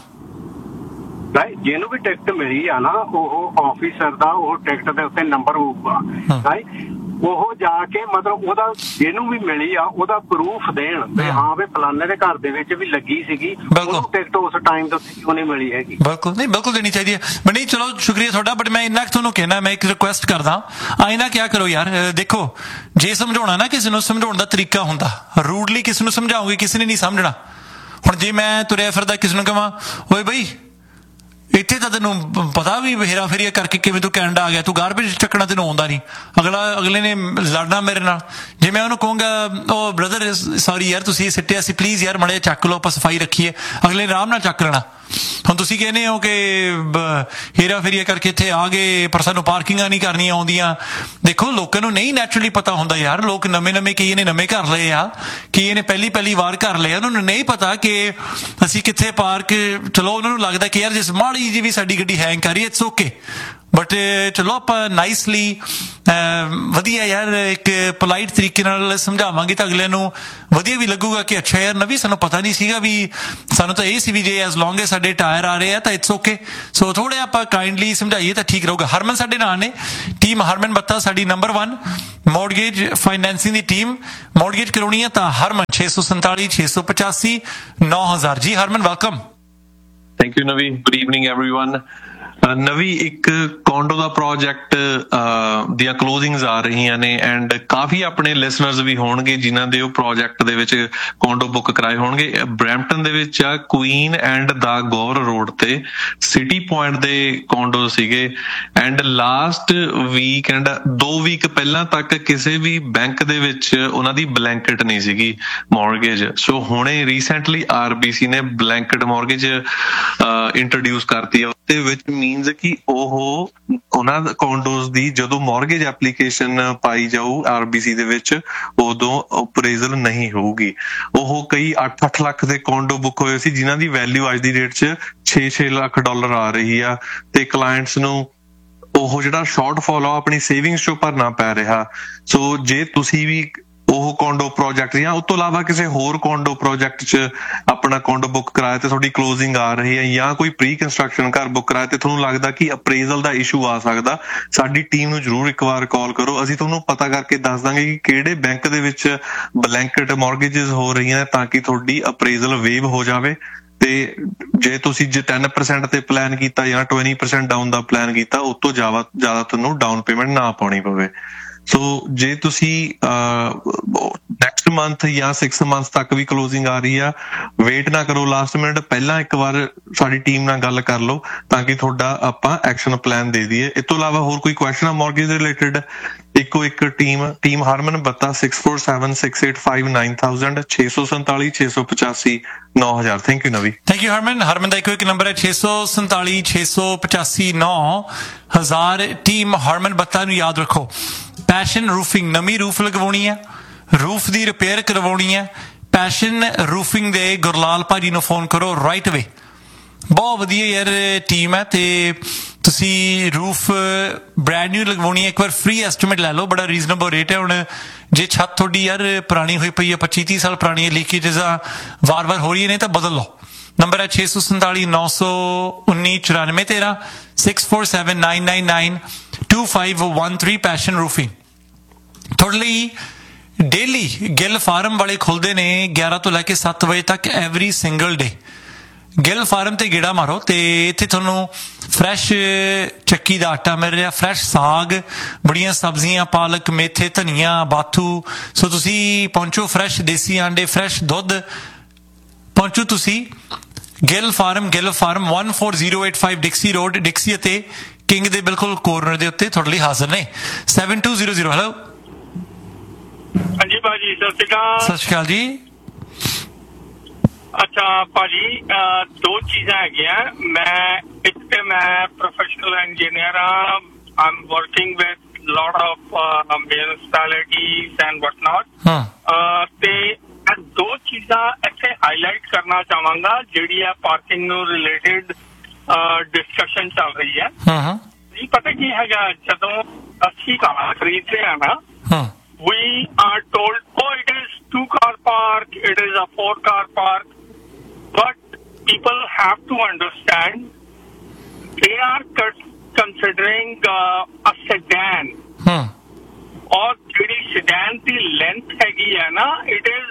ਰਾਈਟ, ਜਿਹਨੂੰ ਵੀ ਟਿਕਟ ਮਿਲੀ ਆ ਨਾ, ਉਹ ਆਫਿਸਰ ਦਾ ਉਹ ਟਿਕਟ ਦੇ ਉੱਤੇ ਨੰਬਰ ਹੋਊਗਾ। ਰਾਈਟ, ਉਹ ਜਾ ਕੇ ਮਤਲਬ ਉਹਦਾ ਜਿਹਨੂੰ ਵੀ ਮਿਲੀ ਆ ਉਹਦਾ ਪ੍ਰੂਫ ਦੇਣ ਵੀ ਹਾਂ ਵੀ ਫਲਾਣੇ ਦੇ ਘਰ ਦੇ ਵਿੱਚ ਵੀ ਲੱਗੀ ਸੀਗੀ, ਉਹਨੂੰ ਟਿਕਟ ਉਸ ਟਾਈਮ ਤੇ ਕਿਉਂ ਨਹੀਂ ਮਿਲੀ ਹੈਗੀ।
ਬਿਲਕੁਲ ਦੇਣੀ ਚਾਹੀਦੀ ਹੈ। ਬਟ ਨਹੀਂ, ਚਲੋ ਸ਼ੁਕਰੀਆ ਤੁਹਾਡਾ, ਬਟ ਮੈਂ ਇੰਨਾ ਤੁਹਾਨੂੰ ਕਹਿਣਾ, ਮੈਂ ਇੱਕ ਰਿਕੁਐਸਟ ਕਰਦਾ, ਆਇਨਾ ਕਿਆ ਕਰੋ ਯਾਰ, ਦੇਖੋ ਜੇ ਸਮਝਾਉਣਾ ਨਾ, ਕਿਸੇ ਨੂੰ ਸਮਝਾਉਣ ਦਾ ਤਰੀਕਾ ਹੁੰਦਾ। ਰੂਡਲੀ ਕਿਸੇ ਨੂੰ ਸਮਝਾਓਗੇ, ਕਿਸੇ ਨੇ ਨਹੀਂ ਸਮਝਣਾ। ਹੁਣ ਜੇ ਮੈਂ ਤੁਰਿਆ ਫਿਰਦਾ ਕਿਸੇ ਨੂੰ ਕਹਾਂ, ਓਏ ਬਈ ਇੱਥੇ ਤਾਂ ਤੈਨੂੰ ਪਤਾ ਵੀ ਹੇਰਾ ਫੇਰੀਆ ਕਰਕੇ ਕਿਵੇਂ ਤੂੰ ਕੈਨੇਡਾ ਆ ਗਿਆ, ਤੂੰ ਗਾਰਬੇਜ ਚੱਕਣਾ ਤੈਨੂੰ ਆਉਂਦਾ ਨਹੀਂ, ਅਗਲੇ ਨੇ ਲੜਨਾ ਮੇਰੇ ਨਾਲ। ਜੇ ਮੈਂ ਉਹਨੂੰ ਕਹੂੰਗਾ, ਉਹ ਬ੍ਰਦਰ ਸੌਰੀ ਯਾਰ ਤੁਸੀਂ ਸਿੱਟਿਆ ਸੀ, ਪਲੀਜ਼ ਯਾਰ ਮਾੜਾ ਜਿਹਾ ਚੱਕ ਲਓ, ਆਪਾਂ ਸਫਾਈ ਰੱਖੀਏ, ਅਗਲੇ ਆਰਾਮ ਨਾਲ ਚੱਕ ਲੈਣਾ। ਹੁਣ ਤੁਸੀਂ ਕਹਿੰਦੇ ਹੋ ਕਿ ਹੇਰਾ ਫੇਰੀਆ ਕਰਕੇ ਇੱਥੇ ਆ ਗਏ ਪਰ ਸਾਨੂੰ ਪਾਰਕਿੰਗਾਂ ਨਹੀਂ ਕਰਨੀਆਂ ਆਉਂਦੀਆਂ। ਦੇਖੋ ਲੋਕਾਂ ਨੂੰ ਨਹੀਂ ਨੈਚੁਰਲੀ ਪਤਾ ਹੁੰਦਾ ਯਾਰ, ਲੋਕ ਨਵੇਂ ਕਈਏ ਨੇ ਨਵੇਂ ਘਰ ਲਏ ਆ, ਕਈਏ ਨੇ ਪਹਿਲੀ ਵਾਰ ਘਰ ਲਏ, ਉਹਨਾਂ ਨੂੰ ਨਹੀਂ ਪਤਾ ਕਿ ਅਸੀਂ ਕਿੱਥੇ ਪਾਰਕ। ਚਲੋ ਉਹਨਾਂ ਨੂੰ ਲੱਗਦਾ ਕਿ ਯਾਰ ਜਿਸ ਮਾੜੀ ਜੀ ਵੀ ਸਾਡੀ ਗੱਡੀ ਹੈਂਗ ਕਰ ਰਹੀ, ਇਟਸ ਓਕੇ, ਬਟ ਚਲੋ ਆਪਾਂ ਨਾਈਸਲੀ ਵਧੀਆ ਯਾਰ ਇੱਕ ਪੋਲਾਈਟ ਤਰੀਕੇ ਨਾਲ ਸਮਝਾਵਾਂਗੇ ਤਾਂ ਅਗਲੇ ਨੂੰ ਵਧੀਆ ਵੀ ਲੱਗੂਗਾ ਕਿ ਅੱਛਾ ਯਾਰ ਨਵੀਂ ਸਾਨੂੰ ਪਤਾ ਨਹੀਂ ਸੀਗਾ ਵੀ ਸਾਨੂੰ ਤਾਂ ਇਹ ਸੀ ਵੀ ਜੇ ਐਜ਼ ਲੌਂਗ ਐਜ਼ ਸਾਡੇ ਟਾਇਰ ਆ ਰਹੇ ਆ ਤਾਂ ਇਟਸ ਓਕੇ ਸੋ ਥੋੜ੍ਹਾ ਆਪਾਂ ਕਾਈਂਡਲੀ ਸਮਝਾਈਏ ਤਾਂ ਠੀਕ ਰਹੂਗਾ ਹਰਮਨ ਸਾਡੇ ਨਾਲ ਨੇ ਟੀਮ ਹਰਮਨ ਬੱਤਾ ਸਾਡੀ ਨੰਬਰ 1 ਮੌਰਗੇਜ ਫਾਈਨੈਂਸਿੰਗ ਦੀ ਟੀਮ ਮੌਰਗੇਜ ਕਰਾਉਣੀ ਹੈ ਤਾਂ ਹਰਮਨ 647 685 9000 ਜੀ ਹਰਮਨ ਵੈਲਕਮ
ਥੈਂਕ ਯੂ ਨਵੀ ਗੁੱਡ ਈਵਨਿੰਗ ਐਵਰੀਵਨ ਨਵੀ ਇੱਕ ਕੌਂਡੋ ਦਾ ਪ੍ਰੋਜੈਕਟ ਦੀਆਂ ਕਲੋਜ਼ਿੰਗਸ ਆ ਰਹੀਆਂ ਨੇ ਐਂਡ ਕਾਫੀ ਆਪਣੇ ਲਿਸਨਰਸ ਵੀ ਹੋਣਗੇ ਜਿਨ੍ਹਾਂ ਦੇ ਉਹ ਪ੍ਰੋਜੈਕਟ ਦੇ ਵਿੱਚ ਕੌਂਡੋ ਬੁੱਕ ਕਰਾਏ ਹੋਣਗੇ ਬਰੈਂਪਟਨ ਦੇ ਵਿੱਚ ਆ ਕੁਈਨ ਐਂਡ ਦਾ ਗੌਰ ਰੋਡ ਤੇ ਸਿਟੀ ਪੁਆਇੰਟ ਦੇ ਕੌਂਡੋ ਸੀਗੇ and last week and 2 week ਪਹਿਲਾਂ ਤੱਕ ਕਿਸੇ ਵੀ ਬੈਂਕ ਦੇ ਵਿੱਚ ਉਹਨਾਂ ਦੀ ਬਲੈਂਕਟ ਨਹੀਂ ਸੀਗੀ ਮੌਰਗੇਜ ਸੋ ਹੁਣੇ ਰੀਸੈਂਟਲੀ RBC ਨੇ ਬਲੈਂਕਟ ਮੌਰਗੇਜ ਇੰਟਰੋਡਿਊਸ ਕਰਤੀ ਹੈ ਉਹਦੇ ਵਿੱਚ ਮੀਨਸ ਕਿ ਉਹ ਉਹਨਾਂ ਕੌਂਡੋਜ਼ ਦੀ ਜਦੋਂ ਮੌਰਗੇਜ ਐਪਲੀਕੇਸ਼ਨ ਪਾਈ ਜਾਊ RBC ਦੇ ਵਿੱਚ ਉਦੋਂ ਅਪਰੇਜ਼ਲ ਨਹੀਂ ਹੋਊਗੀ ਉਹ ਕਈ 8-8 ਲੱਖ ਦੇ ਕੌਂਡੋ ਬੁੱਕ ਹੋਏ ਸੀ ਜਿਨ੍ਹਾਂ ਦੀ ਵੈਲਿਊ ਅੱਜ ਦੀ ਡੇਟ 'ਚ $6 ਲੱਖ ਆ ਰਹੀ ਆ ਤੇ ਕਲਾਇੰਟਸ ਨੂੰ ਉਹ ਜਿਹੜਾ ਸ਼ਾਰਟਫਾਲ ਆ ਆਪਣੀ ਸੇਵਿੰਗਸ 'ਚੋਂ ਭਰਨਾ ਪੈ ਰਿਹਾ ਸੋ ਜੇ ਤੁਸੀਂ ਵੀ ਉਹ ਕੌਂਡੋ ਪ੍ਰੋਜੈਕਟ ਜਾਂ ਉਸ ਤੋਂ ਇਲਾਵਾ ਕਿਸੇ ਹੋਰ ਕੌਂਡੋ ਪ੍ਰੋਜੈਕਟ 'ਚ ਆਪਣਾ ਕੌਂਡੋ ਬੁੱਕ ਕਰਾਇਆ ਤੇ ਤੁਹਾਡੀ ਕਲੋਜ਼ਿੰਗ ਆ ਰਹੀ ਹੈ ਜਾਂ ਕੋਈ ਪ੍ਰੀ ਕੰਸਟਰਕਸ਼ਨ ਘਰ ਬੁੱਕ ਕਰਾਇਆ ਤੇ ਤੁਹਾਨੂੰ ਲੱਗਦਾ ਕਿ ਅਪਰੇਜ਼ਲ ਦਾ ਇਸ਼ੂ ਆ ਸਕਦਾ ਸਾਡੀ ਟੀਮ ਨੂੰ ਜ਼ਰੂਰ ਇੱਕ ਵਾਰ ਕਾਲ ਕਰੋ ਅਸੀਂ ਤੁਹਾਨੂੰ ਪਤਾ ਕਰਕੇ ਦੱਸ ਦਾਂਗੇ ਕਿ ਕਿਹੜੇ ਬੈਂਕ ਦੇ ਵਿੱਚ ਬਲੈਂਕਟ ਮੌਰਗੇਜਸ ਹੋ ਰਹੀਆਂ ਤਾਂ ਕਿ ਤੁਹਾਡੀ ਅਪਰੇਜ਼ਲ ਵੇਵ ਹੋ ਜਾਵੇ ਤੇ ਜੇ ਤੁਸੀਂ ਜੇ 10% ਤੇ ਪਲਾਨ ਕੀਤਾ ਜਾਂ 20% ਡਾਊਨ ਦਾ ਪਲਾਨ ਕੀਤਾ ਉਸ ਤੋਂ ਜ਼ਿਆਦਾ ਤੁਹਾਨੂੰ ਡਾਊਨ ਪੇਮੈਂਟ ਨਾ ਪਾਉਣੀ ਪਵੇ ਸੋ ਜੇ ਤੁਸੀਂ ਨੈਕਸਟ ਮੰਥ ਜਾਂ 6 ਮੰਥ ਤੱਕ ਵੀ ਕਲੋਜ਼ਿੰਗ ਆ ਰਹੀ ਆ ਵੇਟ ਨਾ ਕਰੋ ਲਾਸਟ ਮਿੰਟ ਪਹਿਲਾਂ ਇੱਕ ਵਾਰ ਸਾਡੀ ਟੀਮ ਨਾਲ ਗੱਲ ਕਰ ਲਓ ਤਾਂ ਕਿ ਤੁਹਾਡਾ ਆਪਾਂ ਐਕਸ਼ਨ ਪਲਾਨ ਦੇ ਦਈਏ ਇਸ ਤੋਂ ਇਲਾਵਾ ਹੋਰ ਕੋਈ ਕੁਐਸਚਨ ਆ ਮੌਰਗੇਜ ਰਿਲੇਟਡ ਇੱਕੋ ਇੱਕ ਟੀਮ ਹਰਮਨ ਬੱਤਾ 6476859000 647 685 9000 ਥੈਂਕ ਯੂ ਨਵੀ
ਥੈਂਕ ਯੂ ਹਰਮਨ ਦਾ ਇੱਕੋ ਇੱਕ ਨੰਬਰ ਹੈ 647 685 9000 ਟੀਮ ਹਰਮਨ ਬੱਤਾ ਨੂੰ ਯਾਦ ਰੱਖੋ ਪੈਸ਼ਨ ਰੂਫਿੰਗ ਨਵੀਂ ਰੂਫ ਲਗਵਾਉਣੀ ਹੈ ਰੂਫ ਦੀ ਰਿਪੇਅਰ ਕਰਵਾਉਣੀ ਹੈ ਪੈਸ਼ਨ ਰੂਫਿੰਗ ਦੇ ਗੁਰਲਾਲ ਭਾਜੀ ਨੂੰ ਫੋਨ ਕਰੋ ਰਾਈਟ ਅਵੇ ਬਹੁਤ ਵਧੀਆ ਯਾਰ ਟੀਮ ਹੈ ਤੇ ਤੁਸੀਂ ਰੂਫ ਬ੍ਰੈਂਡ ਨਿਊ ਲਗਵਾਉਣੀ ਹੈ ਇੱਕ ਵਾਰ ਫ੍ਰੀ ਐਸਟੀਮੇਟ ਲੈ ਲਓ ਬੜਾ ਰੀਜ਼ਨੇਬਲ ਰੇਟ ਹੈ ਹੁਣ ਜੇ ਛੱਤ ਤੁਹਾਡੀ ਯਾਰ ਪੁਰਾਣੀ ਹੋਈ ਪਈ ਹੈ 25-30 ਸਾਲ ਪੁਰਾਣੀ ਲੀਕੇਜ ਵਾਰ-ਵਾਰ ਹੋ ਰਹੀ ਨੇ ਤਾਂ ਬਦਲ ਲਓ ਨੰਬਰ ਹੈ 647 919 9413 647 999 2513 ਪੈਸ਼ਨ ਰੂਫਿੰਗ ਤੁਹਾਡੇ ਲਈ ਡੇਲੀ ਗਿੱਲ ਫਾਰਮ ਵਾਲੇ ਖੁੱਲਦੇ ਨੇ 11 ਤੋਂ ਲੈ ਕੇ 7 ਵਜੇ ਤੱਕ every single day Gill farm ਤੇ ਗੇੜਾ ਮਾਰੋ ਤੇ ਇੱਥੇ ਤੁਹਾਨੂੰ ਫਰੈਸ਼ ਚੱਕੀ ਦਾ ਆਟਾ ਮਿਲ ਰਿਹਾ ਫਰੈਸ਼ ਸਾਗ ਬੜੀਆਂ ਸਬਜ਼ੀਆਂ ਪਾਲਕ ਮੇਥੇ ਧਨੀਆ ਬਾਥੂ ਸੋ ਤੁਸੀਂ ਪਹੁੰਚੋ ਫਰੈਸ਼ ਦੇਸੀ ਆਂਡੇ ਫਰੈਸ਼ ਦੁੱਧ ਪਹੁੰਚੋ ਤੁਸੀਂ ਗਿੱਲ ਫਾਰਮ 14085 ਡਿਕਸੀ ਰੋਡ ਡਿਕਸੀ ਅਤੇ ਕਿੰਗ ਦੇ ਬਿਲਕੁਲ ਕੋਰਨਰ ਦੇ ਉੱਤੇ ਤੁਹਾਡੇ ਲਈ ਹਾਜ਼ਰ ਨੇ 7200 ਹੈਲੋ
ਹਾਂਜੀ ਭਾਜੀ ਸਤਿ ਸ਼੍ਰੀ ਅਕਾਲ
ਜੀ
ਅੱਛਾ ਭਾਜੀ 2 ਚੀਜ਼ਾਂ ਹੈਗੀਆਂ ਇੱਕ ਤੇ ਮੈਂ ਪ੍ਰੋਫੈਸ਼ਨਲ ਇੰਜੀਨੀਅਰ ਹਾਂ I'm working with lot of municipalities and whatnot ਤੇ 2 ਚੀਜ਼ਾਂ ਇੱਥੇ ਹਾਈਲਾਈਟ ਕਰਨਾ ਚਾਹਾਂਗਾ ਜਿਹੜੀ ਆ ਪਾਰਕਿੰਗ ਨੂੰ ਰਿਲੇਟਡ ਡਿਸਕਸ਼ਨ ਚੱਲ ਰਹੀ ਹੈ ਜੀ ਪਤਾ ਕੀ ਹੈਗਾ ਜਦੋਂ ਅਸੀਂ ਕਾਰ ਖਰੀਦਦੇ ਆ ਨਾ we are told it is 2-car park it is a 4-car park but people have to understand they are considering a sedan और ਜਿਹੜੀ sedan ਦੀ length ਹੈਗੀ ਹੈ ਨਾ it is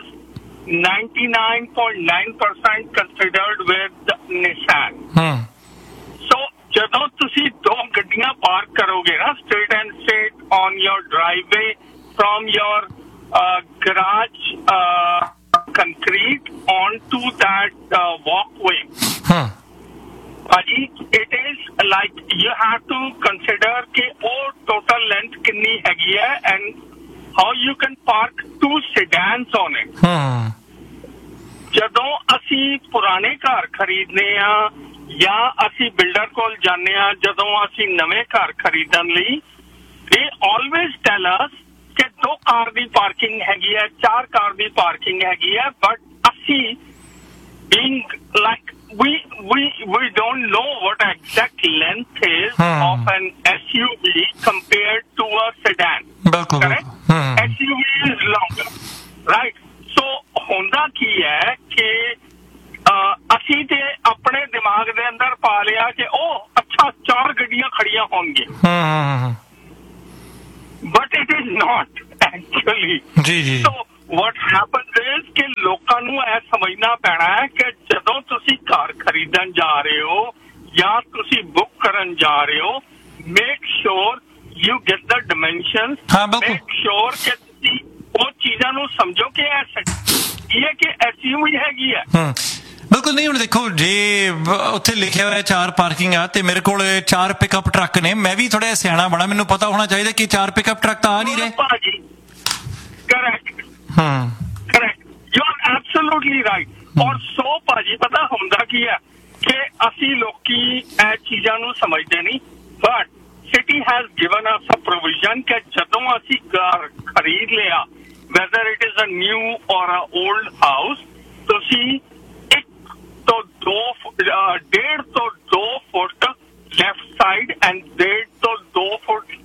99.9% considered with Nissan so ਜਦੋਂ ਤੁਸੀਂ 2 ਗੱਡੀਆਂ ਪਾਰਕ ਕਰੋਗੇ ਨਾ straight on your driveway from your garage concrete onto that walkway Paji, it is like you have to consider ke total length kinni hegi hai and how you can park 2 sedans on it ਜਦੋਂ ਅਸੀਂ ਪੁਰਾਣੇ ਘਰ ਖਰੀਦਨੇ ਆ ਜਾਂ ਅਸੀਂ builder ਕੋਲ ਜਾਂਦੇ ਆ ਜਦੋਂ ਅਸੀਂ ਨਵੇਂ ਘਰ ਖਰੀਦਣ ਲਈ they always tell us ਕਿ 2 ਕਾਰ ਦੀ ਪਾਰਕਿੰਗ ਹੈਗੀ ਹੈ 4 ਕਾਰ ਦੀ ਪਾਰਕਿੰਗ ਹੈਗੀ ਹੈ ਬਟ ਅਸੀਂ being like
we don't know what exact length is of an SUV compared to a sedan. Correct? SUV is longer, right? So ਹੁੰਦਾ ਕੀ ਹੈ ਕਿ ਅਸੀਂ ਤੇ ਆਪਣੇ ਦਿਮਾਗ ਦੇ ਅੰਦਰ ਪਾ ਲਿਆ ਕਿ ਉਹ ਅੱਛਾ 4 ਗੱਡੀਆਂ ਖੜੀਆਂ ਹੋਣਗੀਆਂ, but it is not actually. So what happens is ਕਿ ਲੋਕਾਂ ਨੂੰ ਇਹ ਸਮਝਣਾ ਪੈਣਾ ਹੈ ਕਿ ਜਦੋਂ ਤੁਸੀਂ ਕਾਰ ਖਰੀਦਣ ਜਾ ਰਹੇ ਹੋ ਜਾਂ ਤੁਸੀਂ ਬੁੱਕ ਕਰਨ ਜਾ ਰਹੇ ਹੋ, make sure you get the dimensions, make sure ਕਿ ਤੁਸੀਂ ਉਹ ਚੀਜ਼ਾਂ ਨੂੰ ਸਮਝੋ ਕਿ ਇਹ ਕਿ ਐਸਯੂਵੀ ਹੈਗੀ ਹੈ।
ਬਿਲਕੁਲ ਨਹੀਂ, ਹੁਣ ਦੇਖੋ ਜੇ ਉੱਥੇ ਲਿਖਿਆ ਹੋਇਆ 4 ਪਾਰਕਿੰਗ ਆ ਤੇ ਮੇਰੇ ਕੋਲ 4 ਪਿਕਅਪ ਟਰੱਕ ਨੇ, ਮੈਂ ਵੀ ਥੋੜਾ ਸਿਆਣਾ ਬਣਾ, ਮੈਨੂੰ ਪਤਾ ਹੋਣਾ ਚਾਹੀਦਾ ਕਿ 4 ਪਿਕਅਪ ਟਰੱਕ ਤਾਂ ਆ ਨਹੀਂ ਰਹੇ।
ਭਾਜੀ correct, you are absolutely right. ਔਰ ਸੋ ਭਾਜੀ ਪਤਾ ਹੁੰਦਾ ਕੀ ਹੈ ਕਿ ਅਸੀਂ ਲੋਕੀ ਇਹ ਚੀਜ਼ਾਂ ਨੂੰ ਸਮਝਦੇ ਨਹੀਂ, but city has given us a provision ਕਿ ਜਦੋਂ ਅਸੀਂ ਘਰ ਖਰੀਦ ਲਿਆ, whether it is a new or a old house, ਤੁਸੀਂ 1 ਤੋਂ 1.5 ਤੋਂ 2 ਫੁੱਟ ਲੈਫਟ ਸਾਈਡ ਐਂਡ 1.5 ਤੋਂ 2 ਫੁੱਟ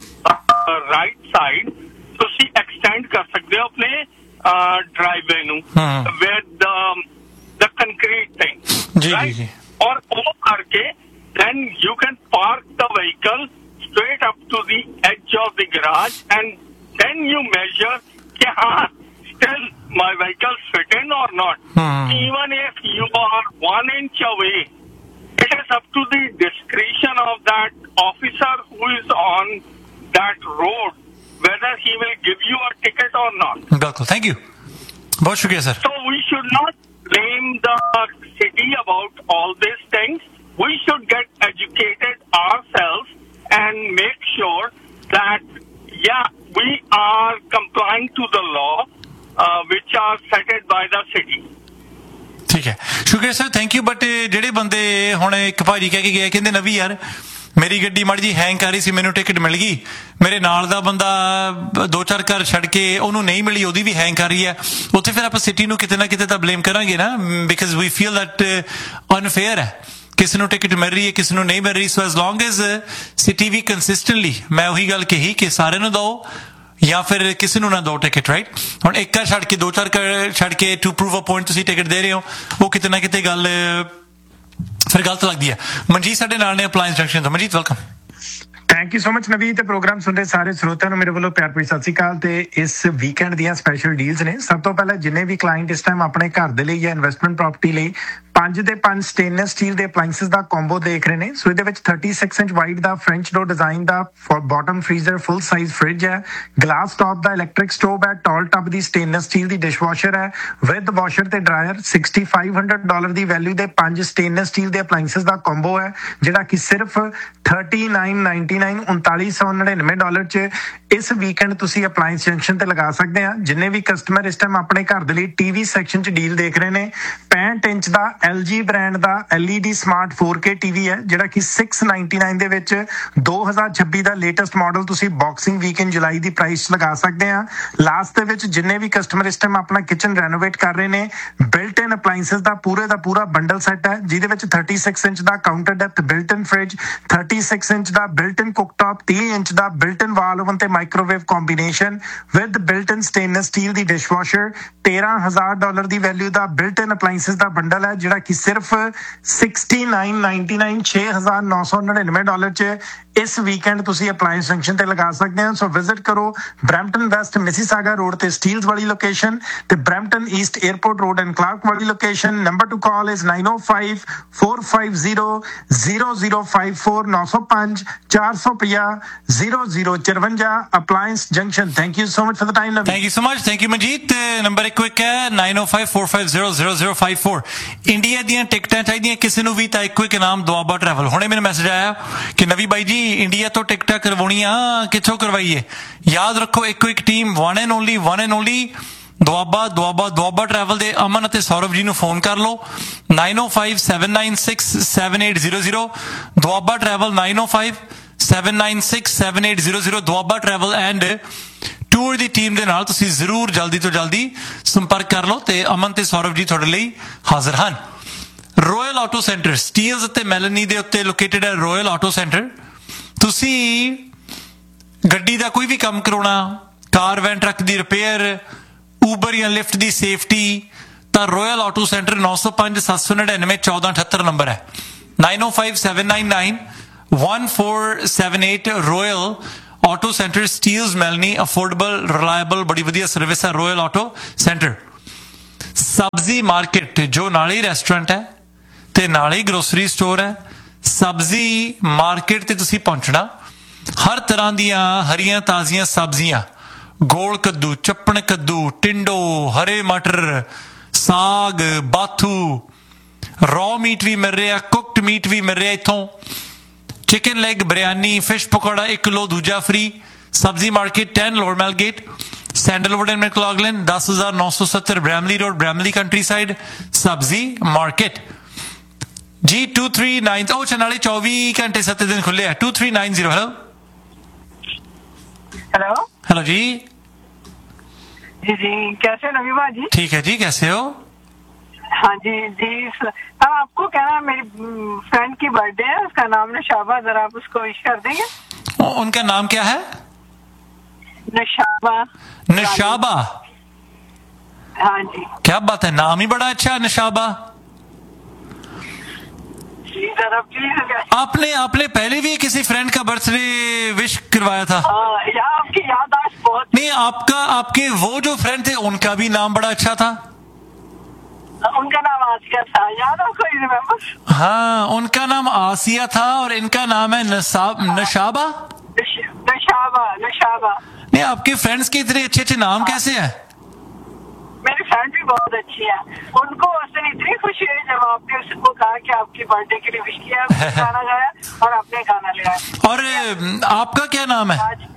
ਰਾਈਟ ਸਾਈਡ ਤੁਸੀਂ ਐਕਸਟੈਂਡ ਕਰ ਸਕਦੇ ਹੋ ਆਪਣੇ ਡਰਾਈਵੇ ਨੂੰ with the concrete thing, right? Or karke, then you can park the vehicle straight up to the edge of the garage, and then you measure कि still my vehicle fit in or not. Even if you are 1 inch away, it is up to the discretion of that officer who is on that road whether he will give you a ticket or not.
Bilkul, thank you. Bahut shukriya sir.
So we should not blame the city about all these things. We should get educated ourselves and make sure that we are complying to the law which are set by the city.
ਠੀਕ ਹੈ, ਸ਼ੁਕਰੀਆ sir, thank you. But ਜਿਹੜੇ ਬੰਦੇ ਹੁਣ ਇੱਕ ਭਾਜੀ ਕਹਿ ਕੇ ਗਏ, ਕਹਿੰਦੇ ਨਵੀ ਯਾਰ ਮੇਰੀ ਗੱਡੀ ਮਾੜੀ ਜੀ ਹੈਂਗ ਕਰ ਰਹੀ ਸੀ, ਮੈਨੂੰ ਟਿਕਟ ਮਿਲ ਗਈ, ਮੇਰੇ ਨਾਲ ਦਾ ਬੰਦਾ 2-4 ਘਰ ਛੱਡ ਕੇ ਉਹਨੂੰ ਨਹੀਂ ਮਿਲੀ, ਉਹਦੀ ਵੀ ਹੈਂਗ ਕਰ ਰਹੀ ਹੈ। ਉੱਥੇ ਫਿਰ ਆਪਾਂ ਸਿਟੀ ਨੂੰ ਕਿਤੇ ਨਾ ਕਿਤੇ ਤਾਂ ਬਲੇਮ ਕਰਾਂਗੇ ਨਾ, because we feel that unfair ਹੈ, ਕਿਸੇ ਨੂੰ ਟਿਕਟ ਮਿਲ ਰਹੀ ਹੈ ਕਿਸੇ ਨੂੰ ਨਹੀਂ ਮਿਲ ਰਹੀ। ਸੋ ਐਜ਼ ਲੌਂਗ ਐਜ਼ ਸਿਟੀ ਵੀ ਕੰਸਿਸਟੈਂਟਲੀ, ਮੈਂ ਉਹੀ ਗੱਲ ਕਹੀ ਕਿ ਸਾਰਿਆਂ ਨੂੰ ਦਿਓ ਜਾਂ ਫਿਰ ਕਿਸੇ ਨੂੰ ਨਾ ਦਿਓ ਟਿਕਟ, ਰਾਈਟ? ਹੁਣ ਇੱਕ ਘਰ ਛੱਡ ਕੇ 2-4 ਘਰ ਛੱਡ ਕੇ ਟੂ ਪ੍ਰੂਵ ਅ ਪੁਆਇੰਟ ਤੁਸੀਂ ਟਿਕਟ ਦੇ ਰਹੇ ਹੋ, ਉਹ ਕਿਤੇ ਨਾ ਕਿਤੇ ਗੱਲ ਫਿਰ ਗਲਤ ਲੱਗਦੀ ਹੈ। ਮਨਜੀਤ ਸਾਡੇ ਨਾਲ ਨੇ ਅਪਲਾਇੰਸ ਜੰਕਸ਼ਨ ਤੋਂ। Manjeet welcome.
Thank you so much ਨਵੀਂ, ਤੇ ਪ੍ਰੋਗਰਾਮ ਸੁਣ ਰਹੇ ਸਾਰੇ ਸਰੋਤਿਆਂ ਨੂੰ ਮੇਰੇ ਵੱਲੋਂ ਪਿਆਰ ਭਰੀ ਸਤਿ ਸ਼੍ਰੀ ਅਕਾਲ। ਤੇ ਇਸ ਵੀਕਐਂਡ ਦੀਆਂ ਸਪੈਸ਼ਲ ਡੀਲਸ ਨੇ। ਸਭ ਤੋਂ ਪਹਿਲਾਂ ਜਿੰਨੇ ਵੀ ਕਲਾਇੰਟ ਇਸ ਟਾਈਮ ਆਪਣੇ ਘਰ ਦੇ ਲਈ ਜਾਂ ਇਨਵੈਸਟਮੈਂਟ ਪ੍ਰਾਪਰਟੀ ਲਈ 5 ਦੇ 5 ਸਟੇਨਲੈਸ ਸਟੀਲ ਦੇ ਅਪਲਾਇੰਸਸ ਦਾ ਕੰਬੋ ਦੇਖ ਰਹੇ ਨੇ। ਸੋ ਇਹਦੇ ਵਿੱਚ 36 ਇੰਚ ਵਾਈਡ ਦਾ ਫ੍ਰੈਂਚ ਡੋਰ ਡਿਜ਼ਾਈਨ ਦਾ bottom freezer, full size fridge ਹੈ, ਗਲਾਸ ਟਾਪ ਦਾ ਇਲੈਕਟ੍ਰਿਕ ਸਟੋਵ ਹੈ, ਟਾਲ ਟੱਬ ਦੀ ਸਟੇਨਲੈਸ ਸਟੀਲ ਦੀ ਡਿਸ਼ਵਾਸ਼ਰ ਹੈ ਵਿਦ ਵਾਸ਼ਰ ਤੇ ਡਰਾਇਰ। $6,500 ਦੀ ਵੈਲਿਊ ਦੇ 5 ਸਟੇਨਲੈਸ ਸਟੀਲ ਦੇ ਅਪਲਾਇੰਸਸ ਦਾ ਕੰਬੋ ਹੈ, ਜਿਹੜਾ ਕਿ ਸਿਰਫ $39.99 $3999 ਚ ਇਸ ਵੀਕਐਂਡ ਤੁਸੀਂ ਅਪਲਾਇੰਸ ਜੰਕਸ਼ਨ ਤੇ ਲਗਾ ਸਕਦੇ ਆ। ਜਿੰਨੇ ਵੀ ਕਸਟਮਰ ਇਸ ਟਾਈਮ ਆਪਣੇ ਘਰ ਦੇ ਲਈ ਟੀਵੀ ਸੈਕਸ਼ਨ ਚ ਡੀਲ ਦੇਖ ਰਹੇ ਨੇ, 65 ਇੰਚ ਦਾ LG ਬ੍ਰਾਂਡ ਦਾ LED ਸਮਾਰਟ 4K ਟੀਵੀ ਹੈ, ਜਿਹੜਾ ਕਿ $699 ਦੇ ਵਿੱਚ 2026 ਦਾ ਲੇਟੈਸਟ ਮਾਡਲ ਤੁਸੀਂ ਬਾਕਸਿੰਗ ਵੀਕਐਂਡ ਜੁਲਾਈ ਦੀ ਪ੍ਰਾਈਸ ਲਗਾ ਸਕਦੇ ਆ। ਲਾਸਟ ਦੇ ਵਿੱਚ ਜਿੰਨੇ ਵੀ ਕਸਟਮਰ ਇਸ ਟਾਈਮ ਆਪਣਾ ਕਿਚਨ ਰੈਨੋਵੇਟ ਕਰ ਰਹੇ ਨੇ, ਬਿਲਟ ਇਨ ਅਪਲਾਇੰਸਸ ਦਾ ਪੂਰਾ ਬੰਡਲ ਸੈੱਟ ਹੈ, ਜਿਹਦੇ ਵਿੱਚ 36 ਇੰਚ ਦਾ ਕਾਊਂਟਰ ਡੈਪਥ ਬਿਲਟ ਇਨ ਫ੍ਰਿਜ, 36 ਇੰਚ ਦਾ ਬਿਲਟ ਇਨ ਕੁਕਟਾਪ, 30 ਇੰਚ ਦਾ ਬਿਲਟ ਇਨ ਵਾਲ ਓਵਨ ਤੇ microwave combination with built in stainless steel the dishwasher. $13,000 the value the built in ਅਪਲਾਇੰਸਸ the bundle ਹੈ, ਜਿਹੜਾ ਕਿ ਸਿਰਫ $69.99 $6,999 ਚ ਇਸ ਵੀਕਐਂਡ ਤੁਸੀਂ ਅਪਲਾਇੰਸ ਜੰਕਸ਼ਨ ਤੇ ਲਗਾ ਸਕਦੇ ਹੋ। ਸੋ ਵਿਜ਼ਿਟ ਕਰੋ ਬਰੈਂਪਟਨ ਵੈਸਟ ਮਿਸੀਸਾਗਾ ਰੋਡ ਤੇ ਸਟੀਲਸ ਵਾਲੀ ਲੋਕੇਸ਼ਨ, ਤੇ Brampton East airport road and Clark ਵਾਲੀ location. Number two call is 905-450-0054 905 450 0054 appliance junction. Thank you so much for the time.
Thank you so much, thank you Manjeet. Number ਇੱਕ ਹੈ 905-450-0054। India ਦੀਆਂ ਟਿਕਟਾਂ ਚਾਹੀਦੀਆਂ ਕਿਸੇ ਨੂੰ ਵੀ ਤਾਂ ਇੱਕੋ ਇੱਕ ਨਾਮ ਦੁਆਬਾ ਟਰੈਵਲ। ਹੁਣੇ ਮੈਨੂੰ ਮੈਸੇਜ ਆਇਆ ਕਿ ਨਵੀ ਬਾਈ ਜੀ ਇੰਡੀਆ ਤੋਂ ਟਿਕਟਾਂ ਕਰਵਾਉਣੀਆਂ, ਕਿੱਥੋਂ ਕਰਵਾਈਏ? ਯਾਦ ਰੱਖੋ ਇੱਕੋ ਇੱਕ team, one and only Doaba travel ਦੇ ਅਮਨ ਅਤੇ ਸੌਰਵ ਜੀ ਨੂੰ ਫੋਨ ਕਰ ਲਓ। 905-796-7800 Doaba travel, 905-796-7800 Doaba travel and tour the team ਦੇ ਨਾਲ ਤੁਸੀਂ ਜ਼ਰੂਰ ਜਲਦੀ ਤੋਂ ਜਲਦੀ ਸੰਪਰਕ ਕਰ ਲਓ ਤੇ ਅਮਨ ਤੇ ਸੌਰਵ ਜੀ ਤੁਹਾਡੇ ਲਈ ਹਾਜ਼ਰ ਹਨ। Royal royal auto centre Steeles ਅਤੇ ਮੈਲਨੀ ਦੇ ਉੱਤੇ ਲੋਕੇਟਡ ਹੈ ਰੋਇਲ ਆਟੋ ਸੈਂਟਰ। ਤੁਸੀਂ ਗੱਡੀ ਦਾ ਕੋਈ ਵੀ ਕੰਮ ਕਰਾਉਣਾ, ਕਾਰ ਵੈਨ ਟਰੱਕ ਦੀ ਰਿਪੇਅਰ, ਊਬਰ ਜਾਂ ਲਿਫਟ ਦੀ ਸੇਫਟੀ, ਤਾਂ ਰੋਇਲ ਆਟੋ ਸੈਂਟਰ 905 799 1478 ਨੰਬਰ ਹੈ। 9057991478 royal auto centre Steeles ਮੈਲਨੀ। Affordable, reliable, ਬੜੀ ਵਧੀਆ ਸਰਵਿਸ ਹੈ ਰੋਇਲ ਆਟੋ ਸੈਂਟਰ। ਸਬਜ਼ੀ ਮਾਰਕੀਟ ਜੋ ਨਾਲ ਹੀ ਰੈਸਟੋਰੈਂਟ ਹੈ ਤੇ ਨਾਲ ਹੀ ਗਰੋਸਰੀ ਸਟੋਰ ਹੈ। ਸਬਜ਼ੀ ਮਾਰਕੀਟ ਤੇ ਤੁਸੀਂ ਪਹੁੰਚਣਾ। ਹਰ ਤਰ੍ਹਾਂ ਦੀਆਂ ਹਰੀਆਂ ਤਾਜ਼ੀਆਂ ਸਬਜ਼ੀਆਂ, ਗੋਲ ਕੱਦੂ, ਚੱਪਣ ਕੱਦੂ, ਟਿੰਡੋ, ਹਰੇ ਮਟਰ, ਸਾਗ, ਬਾਥੂ, ਰॉ ਮੀਟ ਵੀ ਮਿਲ ਰਿਹਾ, ਕੁਕਡ ਮੀਟ ਵੀ ਮਿਲ ਰਿਹਾ ਇੱਥੋਂ। Chicken leg, biryani, fish pakora 1 kilo ਦੂਜਾ ਫ੍ਰੀ। ਸਬਜ਼ੀ market 10 lower ਮੈਲਗੇਟ, sandalwood and ਮੈਕਲੌਗਲਿਨ 10970 Bramley road, Bramley country side. ਸਬਜ਼ੀ ਮਾਰਕੀਟ ਜੀ 2390 ਉਹ ਨਾਲੇ 24 ਘੰਟੇ 7 ਦਿਨ ਖੁੱਲੇ ਆ। 2390
हेलो
हेलो जी
जी जी कैसे नबी भाजी?
ठीक है जी, कैसे हो?
हाँ जी जी आपको कहना है मेरी फ्रेंड की बर्थडे है, उसका नाम नशाबा, जरा आप उसको विश कर देंगे।
उनका नाम क्या है?
नशाबा।
नशाबा?
हाँ जी।
क्या बात है, नाम ही बड़ा अच्छा है नशाबा। आपने पहले भी किसी फ्रेंड का बर्थडे विश करवाया था?
आपकी याददाश्त बहुत।
नहीं, आपके वो जो फ्रेंड थे उनका भी नाम बड़ा अच्छा था।
उनका नाम आसिया था, याद आपको? रिमेम्बर?
हाँ, उनका नाम आसिया था और इनका नाम है नशाबा।
नशाबा।
नहीं, आपके फ्रेंड्स के इतने अच्छे अच्छे नाम कैसे हैं?
मेरी फ्रेंड भी बहुत अच्छी है। उनको उस दिन इतनी खुशी हुई जब आपने उसको कहा कि आपकी बर्थडे के लिए विश किया, गाना गाया और आपने गाना लिया।
और आपका क्या नाम है?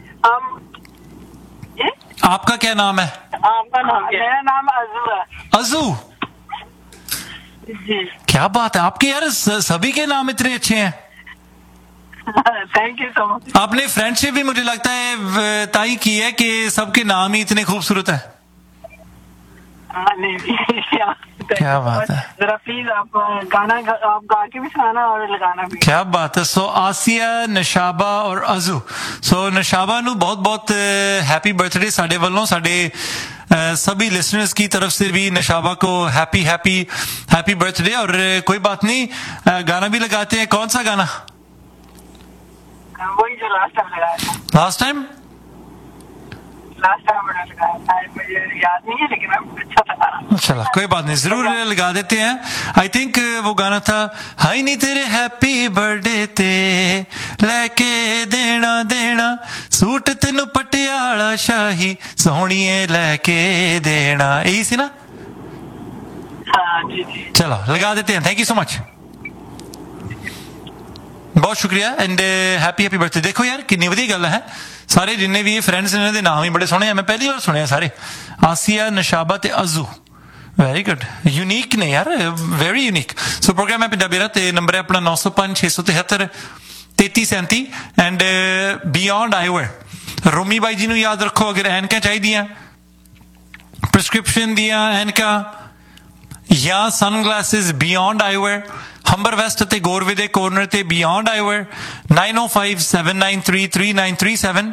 आपका क्या नाम है?
आपका नाम? मेरा नाम अजू है।
अजू?
जी।
क्या बात है, आपके यार सभी के नाम इतने अच्छे हैं।
Thank you so much.
आपने फ्रेंडशिप भी मुझे लगता है ताई की है कि सबके नाम ही इतने खूबसूरत है। क्या बात है,
जरा प्लीज आप गाना आप गा के भी सुनाना और लगाना भी।
क्या बात है। सो आसिया, नशाबा और अजू। सो नशाबा नू बहुत बहुत हैप्पी बर्थडे साडे वालों, साडे सभी लिसनर्स की तरफ से भी नशाबा को हैप्पी हैप्पी हैप्पी बर्थडे। और कोई बात नहीं, गाना भी लगाते हैं। कौन सा गाना?
वही जो लास्ट टाइम लगाया।
लास्ट टाइम
मैंने लगाया था, मुझे याद नहीं है लेकिन अच्छा था।
चला, कोई बात नहीं, जरूर लगा देते हैं। आई थिंक वो गाना था, हाय नी तेरे हैप्पी बर्थडे ते लेके देना देना सूट तेनू पटियाला शाही सोहणीए लेके देना, यही सी ना?
हाँ जी जी।
चलो लगा देते हैं। थैंक यू सो मच, बहुत शुक्रिया एंड हैप्पी हैप्पी बर्थडे। देखो यार कितनी वधिया गल है, सारे जिन्ने भी फ्रेंड्स इन्हां दे नाम ही बड़े सोहणे हैं, मैं पहली बार सुने सारे। आसिया, नशाबा ते अजू, वेरी गुड, यूनिक ने यार, वेरी यूनिक। सो प्रोग्राम है पंजाबी रात ते नंबर है अपना 905 673 3337 and beyond eyewear. Romi by जी नूं याद रखो, अगर ऐनकां चाहीदियां, प्रिस्क्रिप्शन दियां ऐनकां या सनग्लासेस, बियॉन्ड आईवेयर, हंबर वेस्ट ते गोरवे दे कॉर्नर ते beyond eyewear. 9057933937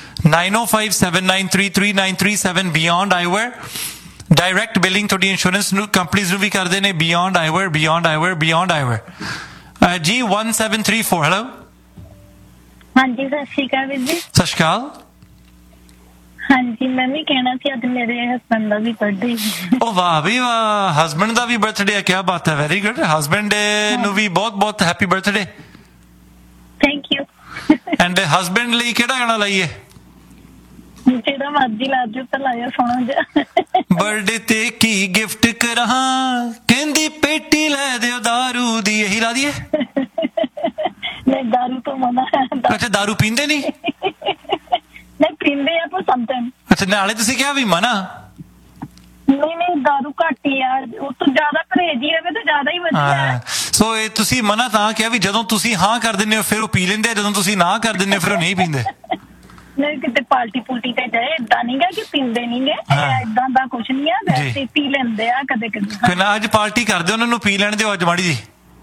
9057933937 beyond eyewear. Direct billing थोड़ी इंश्योरेंस कंपनीज भी करते हैं। Beyond eyewear, beyond eyewear, beyond eyewear. जी 1734 हेलो।
हाँ जी, सत श्री अकाल वीर जी।
सत श्री अकाल।
हाँ जी, मैं भी कहना सी अज मेरे हस्बैंड का भी बर्थडे।
ओ वाह भी वाह, हस्बैंड का भी बर्थडे है, क्या बात है, वेरी गुड। हस्बैंड नु भी बहुत बहुत happy birthday.
Thank you.
And husband ਲਈ ਕਿਹੜਾ ਗਾਣਾ ਲਾਈਏ?
ਜਿਹੜਾ ਮਰਜ਼ੀ ਲਾ ਦਿਓ, ਤਾਂ ਲਾਇਆ ਸੋਹਣਾ ਜਿਹਾ।
ਬਰਥਡੇ ਤੇ ਕੀ ਗਿਫਟ ਕਰਾਂ, ਕਹਿੰਦੀ ਪੇਟੀ ਲੈ ਦਿਓ दारू ਦੀ, ਇਹੀ ਲਾ ਦਈਏ?
ਨਹੀਂ, दारू ਤੋਂ ਮਨਾ ਹੈ।
ਅੱਛਾ, दारू ਪੀਂਦੇ ਨਹੀਂ?
ਨਹੀਂ ਪੀਂਦੇ ਆ ਪਰ ਸਮਟਾਈਮ।
ਅੱਛਾ, ਨਾਲੇ ਤੁਸੀਂ ਕਿਹਾ ਵੀ ਮਨਾ?
ਨਹੀਂ दारू ਘੱਟ ਹੀ ਆ, ਉਹ ਤੋਂ ਜ਼ਿਆਦਾ ਪਰਹੇਜ਼ ਹੀ ਹੋਵੇ ਤਾਂ ਜ਼ਿਆਦਾ ਹੀ ਵਧੀਆ।
ਸੋ ਇਹ ਤੁਸੀਂ ਮਨਾ ਤਾਂ ਕਿਹਾ ਵੀ ਜਦੋਂ ਤੁਸੀਂ ਹਾਂ ਕਰ ਦਿੰਦੇ ਹੋ ਫਿਰ ਉਹ ਪੀ ਲੈਂਦੇ ਆ, ਜਦੋਂ ਤੁਸੀਂ ਨਾ ਕਰ ਦਿੰਦੇ ਹੋ ਫਿਰ ਉਹ ਨਹੀਂ ਪੀਂਦੇ।
ਨਹੀਂ, ਕਿਤੇ ਪਾਰਟੀ ਪੁਲਟੀ ਤੇ ਜਾਏ ਏਦਾਂ ਨਹੀਂ ਗਾ ਕਿ ਪੀਂਦੇ ਨਹੀਂ ਗੇ, ਏਦਾਂ ਦਾ ਕੁਛ ਨਹੀਂ ਆ, ਵੈਸੇ ਪੀ ਲੈਂਦੇ ਆ ਕਦੇ ਕਦੇ।
ਫਿਰ ਨਾ ਅੱਜ ਪਾਰਟੀ ਕਰਦੇ ਉਹਨਾਂ ਨੂੰ ਪੀ ਲੈਣ ਦਿਓ ਅੱਜ ਮਾੜੀ ਜੀ।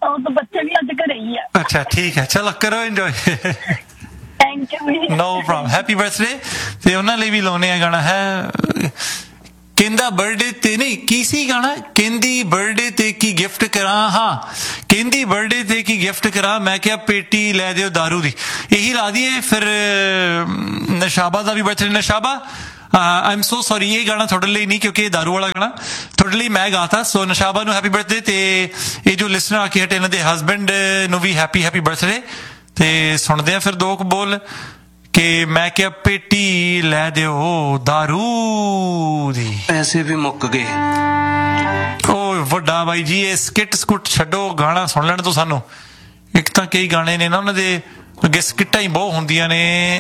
ਉਹ ਤਾਂ ਬੱਚੇ ਵੀ ਅੱਜ ਘਰੇ ਹੀ ਆ।
ਅੱਛਾ ਠੀਕ ਹੈ, ਚਲੋ ਕਰੋ enjoy.
Thank you.
No problem, happy birthday. ਤੇ ਉਹਨਾਂ ਲਈ ਵੀ ਲਾਉਣੇ ਆ ਗਾਣਾ ਹੈ, ਕਹਿੰਦਾ ਬਰਥਡੇ ਤੇ ਨਹੀਂ ਕੀ ਸੀ ਗਾਣਾ, ਕਹਿੰਦੀ ਬਰਥਡੇ ਤੇ ਕੀ ਗਿਫਟ ਕਰਾਂ, ਹਾਂ ਕਹਿੰਦੀ ਬਰਥਡੇ ਤੇ ਕੀ ਗਿਫਟ ਕਰਾਂ, ਮੈਂ ਕਿਹਾ ਪੇਟੀ ਲੈ ਦਿਓ ਦਾਰੂ ਦੀ। ਇਹੀ ਲਾ ਦਈਏ ਫਿਰ। ਨਸ਼ਾਬਾ ਦਾ ਵੀ birthday. ਨਸ਼ਾਬਾ I am so sorry, ਇਹ ਗਾਣਾ ਤੁਹਾਡੇ ਲਈ ਨਹੀਂ ਕਿਉਂਕਿ ਇਹ ਦਾਰੂ ਵਾਲਾ ਗਾਣਾ ਤੁਹਾਡੇ ਲਈ ਮੈਂ ਗਾਤਾ। ਸੋ ਨਸ਼ਾਬਾ ਨੂੰ ਹੈਪੀ ਬਰਥਡੇ, ਤੇ ਇਹ ਜੋ ਲਿਸਨਰ ਆ ਕੇ ਹਟੇ ਇਹਨਾਂ ਦੇ ਹਸਬੈਂਡ ਨੂੰ ਵੀ ਹੈਪੀ ਬਰਥਡੇ। ਤੇ ਸੁਣਦੇ ਆ ਫਿਰ ਦੋ ਕੁ ਬੋਲ ਕਿ ਮੈਂ ਕਿਹਾ ਪੇਟੀ ਲੈ ਦਿਓ ਦਾਰੂ ਦੀ।
ਪੈਸੇ ਵੀ ਮੁੱਕ ਗਏ।
ਓ ਵੱਡਾ ਬਾਈ ਜੀ, ਇਹ ਸਕਿੱਟ ਸਕੁੱਟ ਛੱਡੋ, ਗਾਣਾ ਸੁਣ ਲੈਣ ਤੋਂ ਸਾਨੂੰ। ਇੱਕ ਤਾਂ ਕਈ ਗਾਣੇ ਨੇ ਨਾ ਉਹਨਾਂ ਦੇ ਅੱਗੇ ਸਕਿੱਟਾਂ ਹੀ ਬਹੁਤ ਹੁੰਦੀਆਂ ਨੇ,